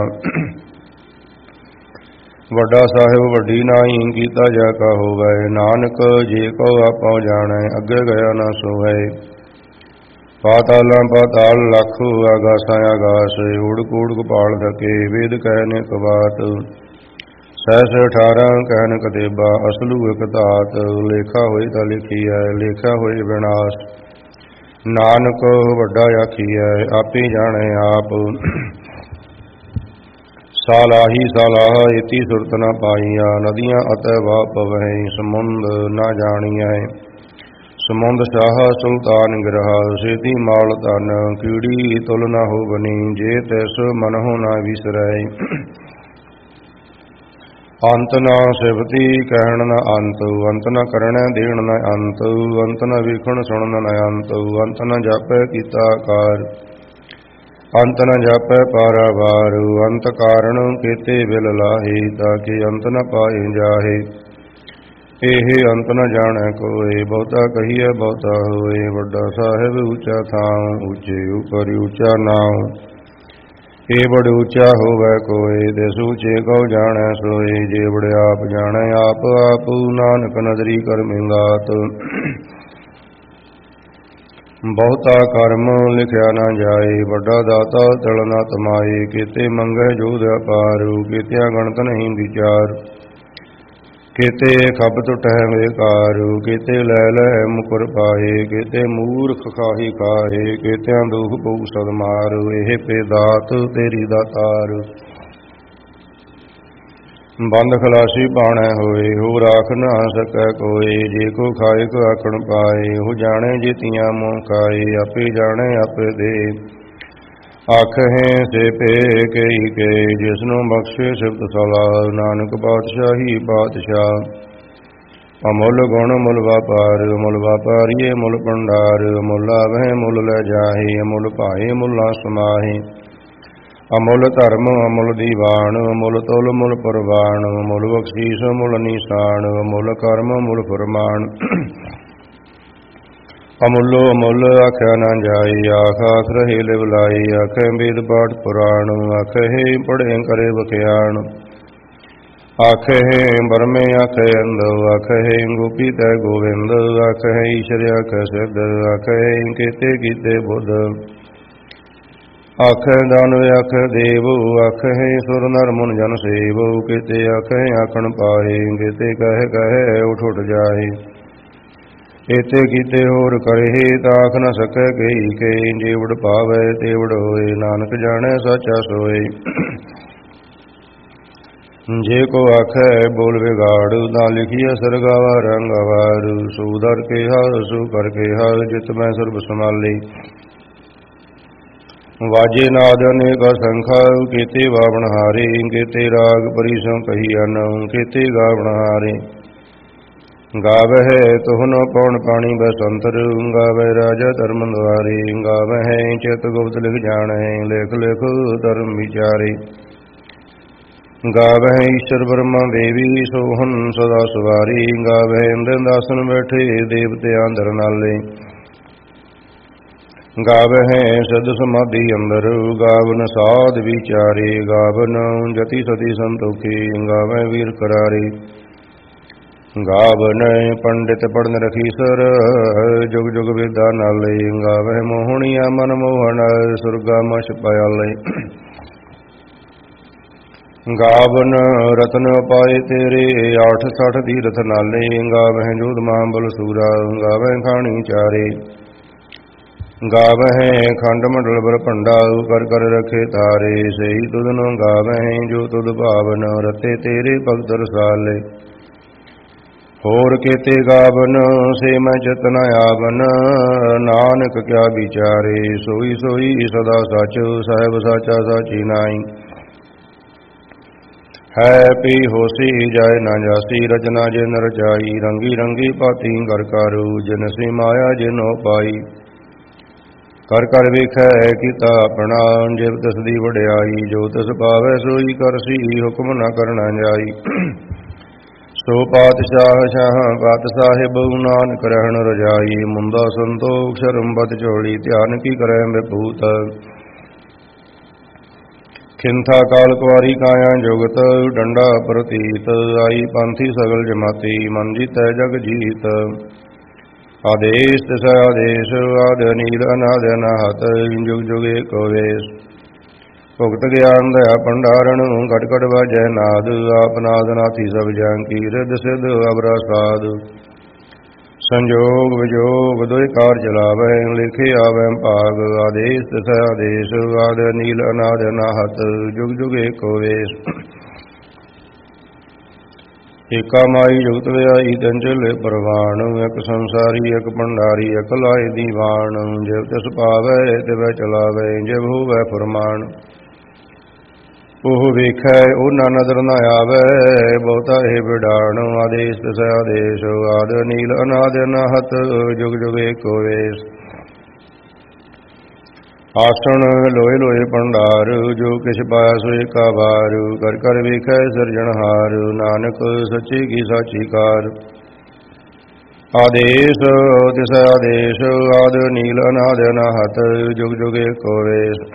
ਵੱਡਾ ਸਾਹਿਬ ਵੱਡੀ ਨਾਹੀ, ਕੀਤਾ ਜਾ ਕਾ ਹੋਵੈ, ਨਾਨਕ ਜੇ ਕੋ ਆਪਉ ਜਾਣੈ, ਅੱਗੇ ਗਿਆ ਨਾ ਸੋਵੈ। ਪਾਤਾਲਾਂ ਪਾਤਾਲ ਲੱਖ, ਆਗਾਸਾਂ ਆਗਾਸ, ਊੜਕ ਊੜਕ ਪਾਲ ਸਕੇ, ਵੇਦ ਕਹਿ ਨਿਕ ਬਾਤ। ਸਹਿਸ 18 ਕਹਿਨ ਕਤੇਬਾ, ਅਸਲੂ ਇਕ ਧਾਤ, ਲੇਖਾ ਹੋਏ ਤਾਂ ਲਿਖੀਐ, ਲੇਖਾ ਹੋਏ ਵਿਨਾਸ਼। ਨਾਨਕ ਵੱਡਾ ਆਖੀਐ, ਆਪੇ ਜਾਣੈ ਆਪ। ਸਾਲਾਹੀ ਸਾਲਾਹ ਇਤੀ ਸੁਰਤ ਨ ਪਾਈਆ, ਨਦੀਆਂ ਅਤੈ ਵਾਹ ਪਵਹਿ, ਸਮੁੰਦ ਨਾ ਜਾਣੀਐ। ਸਮੁੰਦ ਸ਼ਾਹ ਸੁਲਤਾਨ ਗਿਰਹਾ, ਸੇਤੀ ਮਾਲ ਧਨ, ਕੀੜੀ ਤੁਲ ਨਾ ਹੋ ਬਨੀ, ਜੇ ਤਿਸ ਮਨਹੁ ਨਾ ਵਿਸਰੈ। ਅੰਤ ਨਾ ਸਿਵਤੀ ਕਹਿਣ ਨ ਅੰਤ, ਅੰਤ ਨ ਕਰਣੈ ਦੇਣ ਨ ਅੰਤ, ਅੰਤ ਨ ਵੇਖਣ ਸੁਣਨ ਨ ਅੰਤ, ਅੰਤ ਨ ਜਾਪੈ ਕੀਤਾ ਆਕਾਰ, ਅੰਤ ਨ ਜਾਪੈ ਪਾਰਾਵਾਰ। ਅੰਤ ਕਾਰਣ ਕੀਤੇ ਬਿਲ ਲਾਹੇ, ਤਾਕੇ ਅੰਤ ਨ ਪਾਏ ਜਾਹੇ। ਇਹ ਅੰਤ ਨ ਜਾਣੈ ਕੋਇ, ਬਹੁਤਾ ਕਹੀਐ ਬਹੁਤਾ ਹੋਏ। ਵੱਡਾ ਸਾਹਿਬ ਉੱਚਾ ਥਾਉ, ਉੱਚੇ ਉਪਰ ਉੱਚਾ ਨਾਉ। ਇਹ ਬੜ ਉੱਚਾ ਹੋਵੈ ਕੋਇ, ਤਿਸ ਉੱਚੇ ਕਉ ਜਾਣੈ ਸੋਇ। ਜੇ ਬੜ ਆਪ ਜਾਣੈ ਆਪ ਆਪ, ਨਾਨਕ ਨਦਰੀ ਕਰਮਿੰਗਾਤ। ਬਹੁਤਾ ਕਰਮ ਲਿਖਿਆ ਨਾ ਜਾਏ, ਵੱਡਾ ਦਾਤਾ ਤਲ ਨਾ ਤਮਾਏ। ਕੀਤੇ ਮੰਗੈ ਜੋਧ ਅਪਾਰੂ, ਕੀਤਿਆਂ ਗਣਤ ਨਹੀਂ ਵਿਚਾਰ। ਕੀਤੇ ਖੱਬ ਟੁਟਹਿ ਬੇਕਾਰੂ, ਕੀਤੇ ਲੈ ਲੈ ਮੁਕਰ ਪਾਏ। ਕੀਤੇ ਮੂਰਖ ਖਾਹੀ ਖਾਹੇ, ਕੀਤਿਆਂ ਦੁਖ ਪਊ ਸਦ ਮਾਰ। ਇਹ ਪੇ ਦਾਤ ਤੇਰੀ ਦਾਤਾਰ, ਬੰਦ ਖਲਾਸੀ ਬਾਣੈ ਹੋਏ, ਹੋ ਰਾਖ ਨਾ ਸਕੈ ਕੋਇ। ਜੇ ਕੋ ਖਾਏ ਕੋ ਆਖਣ ਪਾਏ, ਉਹ ਜਾਣੇ ਜੀਤੀਆਂ ਮੋਹ ਖਾਏ। ਆਪੇ ਜਾਣੈ ਆਪੇ ਦੇ, ਆਖਹਿ ਸੇ ਪੇ ਕਈ ਕੇ। ਜਿਸਨੂੰ ਬਖਸ਼ੇ ਸਿਫਤ ਸਲਾਹ, ਨਾਨਕ ਪਾਤਸ਼ਾਹੀ ਪਾਤਸ਼ਾਹ। ਅਮੁੱਲ ਗੁਣ ਮੁੱਲ ਵਾਪਾਰ, ਮੁੱਲ ਵਾਪਾਰੀਏ ਮੁੱਲ ਭੰਡਾਰ। ਮੁੱਲ ਆਵਹਿ ਮੁੱਲ ਲੈ ਜਾਹੇ, ਅਮੁੱਲ ਭਾਏ ਮੁੱਲਾਂ ਸਮਾਹੇ। ਅਮੁੱਲ ਧਰਮ ਅਮੁੱਲ ਦੀਵਾਨ, ਮੁੱਲ ਤੁਲ ਮੁੱਲ ਪਰਵਾਨ। ਮੁੱਲ ਬਖਸ਼ੀਸ ਮੁੱਲ ਨਿਸ਼ਾਨ, ਮੁੱਲ ਕਰਮ ਮੁੱਲ ਫਰਮਾਨ। ਅਮੁੱਲੋ ਅਮੁੱਲ ਆਖਿਆ ਨਾ ਜਾਏ, ਆਖ ਆਖ ਰਹੇ ਲਿਵ ਲਾਈ। ਆਖੇ ਵੇਦ ਪਾਠ ਪੁਰਾਣ, ਆਖੇ ਪੜ੍ਹੇ ਕਰੇ ਬਖਿਆਣ। ਆਖੇ ਬਰਮੇ ਆਖੇ ਅੰਧ, ਆਖੇ ਗੋਪੀ ਤੈ ਗੋਵਿੰਦ। ਆਖੇ ਈਸ਼ਰ ਆਖੇ ਸਿੱਧ, ਆਖੇ ਕੀਤੇ ਕੀਤੇ ਬੁੱਧ। ਆਖੇ ਦਾਨਵ ਆਖੇ ਦੇਵ, ਆਖੇ ਸੁਰ ਨਰ ਮੁਨ ਜਨ ਸੇਵ। ਕੀਤੇ ਆਖੇ ਆਖਣ ਪਾਏ, ਕੀਤੇ ਕਹੇ ਕਹੇ ਉਠ ਉਠ ਜਾਏ। ਇਤੇ ਕੀਤੇ ਹੋਰ ਕਰੇ, ਤਾਖ ਨ ਸਕੈ ਕਈ ਕੇ। ਜੇਵੜ ਪਾਵੈ ਤੇਵੜ ਹੋਏ, ਨਾਨਕ ਜਾਣੈ ਸਾਚਾ ਸੋਏ। ਜੇ ਕੋ ਆਖੈ ਬੋਲ ਵਿਗਾੜ, ਨਾ ਲਿਖੀਐ ਸਰਗਾਵਾ ਰੰਗਵਾਰ। ਸੋ ਦਰ ਕੇ ਹਰ ਸੋ ਕਰ ਕੇ ਹਰ, ਜਿਤ ਮੈਂ ਸਰਬ ਸੰਭਾਲੀ। ਵਾਜੇ ਨਾਦ ਅਨੇਕ ਸੰਖਾ, ਕੀਤੇ ਵਾਵਣ ਹਾਰੇ। ਕੀਤੇ ਰਾਗ ਪਰਿਸੋਂ ਕਹੀਐਨ, ਕੀਤੇ ਗਾਵਣ ਹਾਰੇ। ਗਾਵਹਿ ਤੁਹਨ ਪਉਣ ਪਾਣੀ ਬਸੰਤਰ, ਗਾਵਹਿ ਰਾਜਾ ਧਰਮ ਦੁਆਰੇ। ਗਾਵਹਿ ਚਿਤ ਗੁਪਤ ਲਿਖ ਜਾਣੈ, ਲਿਖ ਲਿਖ ਧਰਮ ਵਿਚਾਰੇ। ਗਾਵਹਿ ਈਸ਼ਰ ਬ੍ਰਹਮਾ ਦੇਵੀ, ਸੋਹਨ ਸਦਾ ਸਵਾਰੀ। ਗਾਵਹਿ ਇੰਦਰ ਦਾਸਨ ਬੈਠੇ, ਦੇਵਤਿਆਂ ਅੰਦਰ ਨਾਲੇ। ਗਾਵਹਿ ਸਿਧ ਸਮਾਧੀ ਅੰਦਰ, ਗਾਵਨ ਸਾਧ ਵਿਚਾਰੇ। ਗਾਵਨ ਜਤੀ ਸਤੀ ਸੰਤੋਖੀ, ਗਾਵਹਿ ਵੀਰ ਕਰਾਰੇ। ਗਾਵਨ ਪੰਡਿਤ ਪੜਨ ਰਖੀਸਰ, ਜੁਗ ਜੁਗ ਵੇਦਾਂ ਨਾਲੇ। ਗਾਵਹਿ ਮੋਹਣੀਆ ਮਨ ਮੋਹਨ, ਸੁਰਗਾ ਮਛ ਪਿਆਲੇ। ਗਾਵਨ ਰਤਨ ਪਾਏ ਤੇਰੇ, 860 ਤੀਰਥ ਨਾਲੇ। ਗਾਵਹਿ ਜੋਧ ਮਹਾਬਲ ਸੂਰਾ, ਗਾਵਹਿ ਖਾਣੀ ਚਾਰੇ। ਗਾਵਹਿ ਖੰਡ ਮੰਡਲ ਬ੍ਰਹਮੰਡਾ, ਕਰ ਕਰ ਰਖੇ ਤਾਰੇ। ਸਹੀ ਤੁਧਨੋ ਗਾਵਹਿ ਜੋ ਤੁਧ ਭਾਵਨ, ਰਤੇ ਤੇਰੇ ਭਗਤ ਰਸਾਲੇ। ਹੋਰ ਕੀਤੇ ਗਾਵਨ, ਸੇ ਮੈਂ ਚਿਤ ਨ ਆਵਨ। ਨਾਨਕ ਕਿਆ ਵਿਚਾਰੇ, ਸੋਈ ਸੋਈ ਸਦਾ ਸਚ। ਸਾਹਿਬ ਸਾਚਾ ਸਾਚੀ ਨਾਈ, ਹੈ ਪੀ ਹੋਸੀ ਜਾਏ ਨਾ ਜਾਸੀ। ਰਚਨਾ ਜਿਨ ਰਚਾਈ, ਰੰਗੀ ਰੰਗੀ ਭਾਤੀ ਕਰ ਕਾਰੂ। ਜਿਨ ਸੀ ਮਾਇਆ ਜਿਨੋ ਪਾਈ, ਕਰ ਕਰ ਵੇਖੈ ਕੀਤਾ ਆਪਣਾ, ਜਿਵ ਤਿਸ ਦੀ ਵਡਿਆਈ, ਜੋ ਤਿਸ ਪਾਵੈ ਸੋਈ ਕਰਸੀ, ਹੁਕਮ ਨ ਕਰਨਾ ਜਾਈ। ਸੋ ਪਾਤਸ਼ਾਹ ਸ਼ਾਹ ਪਾਤ ਸਾਹਿਬ, ਨਾਨਕ ਰਹਿਣ ਰਜਾਈ, ਮੁੰਦਾ ਸੰਤੋਖ ਸ਼ਰਮ ਬਦ ਝੋਲੀ, ਧਿਆਨ ਕੀ ਕਰੈ ਵਿਭੂਤ। ਖਿੰਥਾ ਕਾਲ ਕੁਆਰੀ ਕਾਇਆ ਜੁਗਤ, ਡੰਡਾ ਪ੍ਰਤੀਤ, ਆਈ ਪੰਥੀ ਸਗਲ ਜਮਾਤੀ, ਮਨ ਜੀਤੈ ਜਗ ਜੀਤ। ਆਦੇਸ਼ ਤਿਸ ਆਦੇਸ਼, ਆਦ ਅਨੀਲ ਅਨਾਦ ਅਨਾਹਤ, ਜੁਗ ਜੁਗ ਏਕੋ ਵੇਸ। ਭੁਗਤ ਗਿਆਨ ਦਇਆ ਭੰਡਾਰਨ, ਘਟ ਘਟ ਵਾਜੈ ਨਾਦ, ਆਪ ਨਾਦ ਨਾਥੀ ਸਭ ਜਹਾਂ ਕੀ, ਰਿੱਧ ਸਿੱਧ ਅਵਰਾ ਸਾਧ। ਸੰਜੋਗ ਵਿਜੋਗ ਦੋਇ ਕਾਰ ਚਲਾਵੈ, ਲਿਖੇ ਆਵੈ ਭਾਗ, ਆਦੇਸ਼ ਤਿਸ ਆਦੇਸ਼, ਆਦ ਅਨੀਲ ਅਨਾਦ ਅਨਾਹਤ, ਜੁਗ ਜੁਗ ਏਕੋ ਵੇਸ। ਏਕਾ ਮਾਈ ਜੁਗਤ ਵਿਆਈ, ਚੰਚਲ ਪ੍ਰਵਾਣ, ਇਕ ਸੰਸਾਰੀ ਇਕ ਭੰਡਾਰੀ, ਇਕ ਲਾਇ ਦੀਵਾਨ। ਜਿਵ ਤਿਸ ਪਾਵੈ ਤਿਵੈ ਚਲਾਵੈ, ਜਿਵ ਹੋਵੈ ਫੁਰਮਾਨ। ਉਹ ਵੇਖੈ ਉਹਨਾਂ ਨਦਰ ਨ ਆਵੈ, ਬਹੁਤਾ ਇਹ ਵਿਡਾਣ। ਆਦੇਸ਼ ਤਿਸ ਆਦੇਸ਼, ਆਦ ਅਨੀਲ ਅਨਾਦ ਅਨਾਹਤ, ਜੁਗ ਜੁਗ ਏਕੋ ਵੇਸ। ਆਸਣ ਲੋਏ ਲੋਏ ਭੰਡਾਰ, ਜੋ ਕਿਛ ਪਾਇਆ ਸੋ ਏਕਾ ਵਾਰ। ਕਰ ਕਰ ਵੇਖੈ ਸਿਰਜਣਹਾਰ, ਨਾਨਕ ਸੱਚੀ ਕੀ ਸਾਚੀ ਕਾਰ। ਆਦੇਸ਼ ਤਿਸ ਆਦੇਸ਼, ਆਦ ਅਨੀਲ ਅਨਾਦ ਅਨਾਹਤ, ਜੁਗ ਜੁਗ ਏਕੋ ਵੇਸ।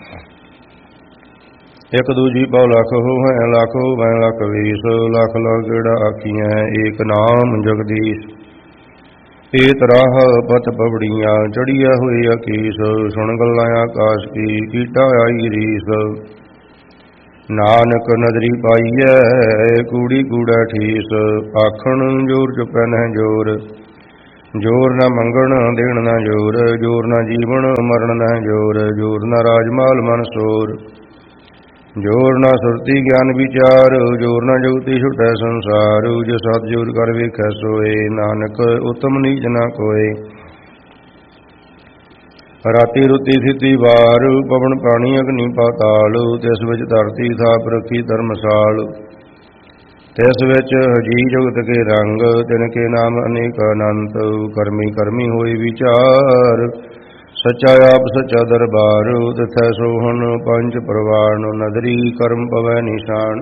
ਇਕ ਦੂਜੀ ਪਉ ਲਖ ਹੋਵੈ, ਲਖ ਹੋਵੈ ਲਖ ਵੀਸ, ਲਖ ਲਖ ਗੇੜਾ ਆਖੀਐ, ਏਕ ਨਾਮ ਜਗਦੀਸ਼। ਏਤ ਰਾਹ ਪਤ ਪਵੜੀਆਂ, ਚੜੀਐ ਹੋਈ ਅਕੀਸ, ਸੁਣ ਗੱਲਾਂ ਆਕਾਸ਼ ਕੀ, ਕੀਟਾ ਆਈ ਰੀਸ। ਨਾਨਕ ਨਦਰੀ ਪਾਈਐ, ਕੂੜੀ ਕੂੜਾ ਠੀਸ, ਆਖਣ ਜੋਰ ਚੁਪੈ ਨਹਿ ਜੋਰ। ਜੋਰ ਨ ਮੰਗਣ ਦੇਣ ਨ ਜੋਰ, ਜੋਰ ਨ ਜੀਵਨ ਮਰਨ ਨਹਿ ਜੋਰ, ਜੋਰ ਨ ਰਾਜਮਾਲ ਮਨ ਸੋਰ। ਜੋਰ ਨ ਸੁਰਤੀ ਗਿਆਨ ਵਿਚਾਰ, ਜੋਰ ਨ ਜੁਗਤੀ ਛੁਟੈ ਸੰਸਾਰ। ਜੋ ਸਤਿ ਜੋਰ ਕਰ ਵੇਖੈ ਸੋਏ, ਨਾਨਕ ਉਤਮ ਨੀਚ ਨ ਕੋਏ। ਰਾਤੀ ਰੁਤੀ ਥਿਤੀ ਵਾਰ, ਪਵਨ ਪਾਣੀ ਅਗਨੀ ਪਾਤਾਲ, ਤਿਸ ਵਿੱਚ ਧਰਤੀ ਥਾਪ ਰੱਖੀ ਧਰਮਸਾਲ। ਤਿਸ ਵਿੱਚ ਜੀ ਜੁਗਤ ਕੇ ਰੰਗ, ਤਿਨ ਕੇ ਨਾਮ ਅਨੇਕ ਅਨੰਤ। ਕਰਮੀ ਕਰਮੀ ਹੋਈ ਵਿਚਾਰ, ਸੱਚਾ ਆਪ ਸੱਚਾ ਦਰਬਾਰ। ਤਿਥੈ ਸੋਹਣ ਪੰਜ ਪ੍ਰਵਾਨ, ਨਦਰੀ ਕਰਮ ਪਵੈ ਨਿਸ਼ਾਨ।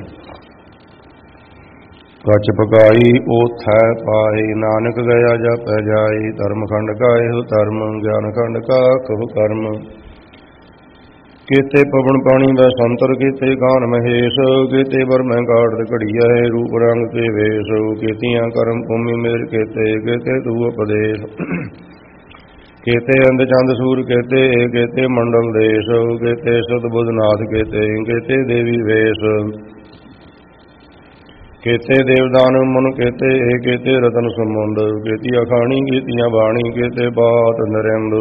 ਕੱਚ ਪਕਾਈ ਓਥੈ ਪਾਏ, ਨਾਨਕ ਗਿਆ ਜਾਪੈ ਜਾਏ। ਧਰਮ ਖੰਡ ਕਾ ਇਹੋ ਧਰਮ, ਗਿਆਨ ਖੰਡ ਕਾ ਕਹੋ ਕਰਮ। ਕੀਤੇ ਪਵਨ ਪਾਣੀ ਵੈ ਸੰਤਰ, ਕੀਤੇ ਗਾਨ ਮਹੇਸ਼। ਕੀਤੇ ਬਰਮੈ ਕਾੜਤ ਘੜੀਐ, ਰੂਪ ਰੰਗ ਤੇ ਵੇਸ਼। ਕੀਤੀਆਂ ਕਰਮ ਭੂਮੀ ਮੇਰ ਕੀਤੇ, ਕੀਤੇ ਤੂ ਉਪਦੇਸ਼। ਕੀਤੇ ਅੰਧ ਚੰਦ ਸੂਰ ਕੀਤੇ, ਕੀਤੇ ਮੰਡਲ ਦੇਸ਼। ਕੀਤੇ ਸਤ ਬੁੱਧ ਨਾਥ ਕੀਤੇ, ਕੀਤੇ ਦੇਵੀ ਵੇਸ਼। ਕੀਤੇ ਦੇਵਦਾਨ ਮਨ ਕੀਤੇ, ਕੀਤੇ ਰਤਨ ਸਮੁੰਦ। ਕੀਤੀ ਅਖਾਣੀ ਕੀਤੀਆਂ ਬਾਣੀ, ਕੀਤੇ ਬਾਤ ਨਰਿੰਦ।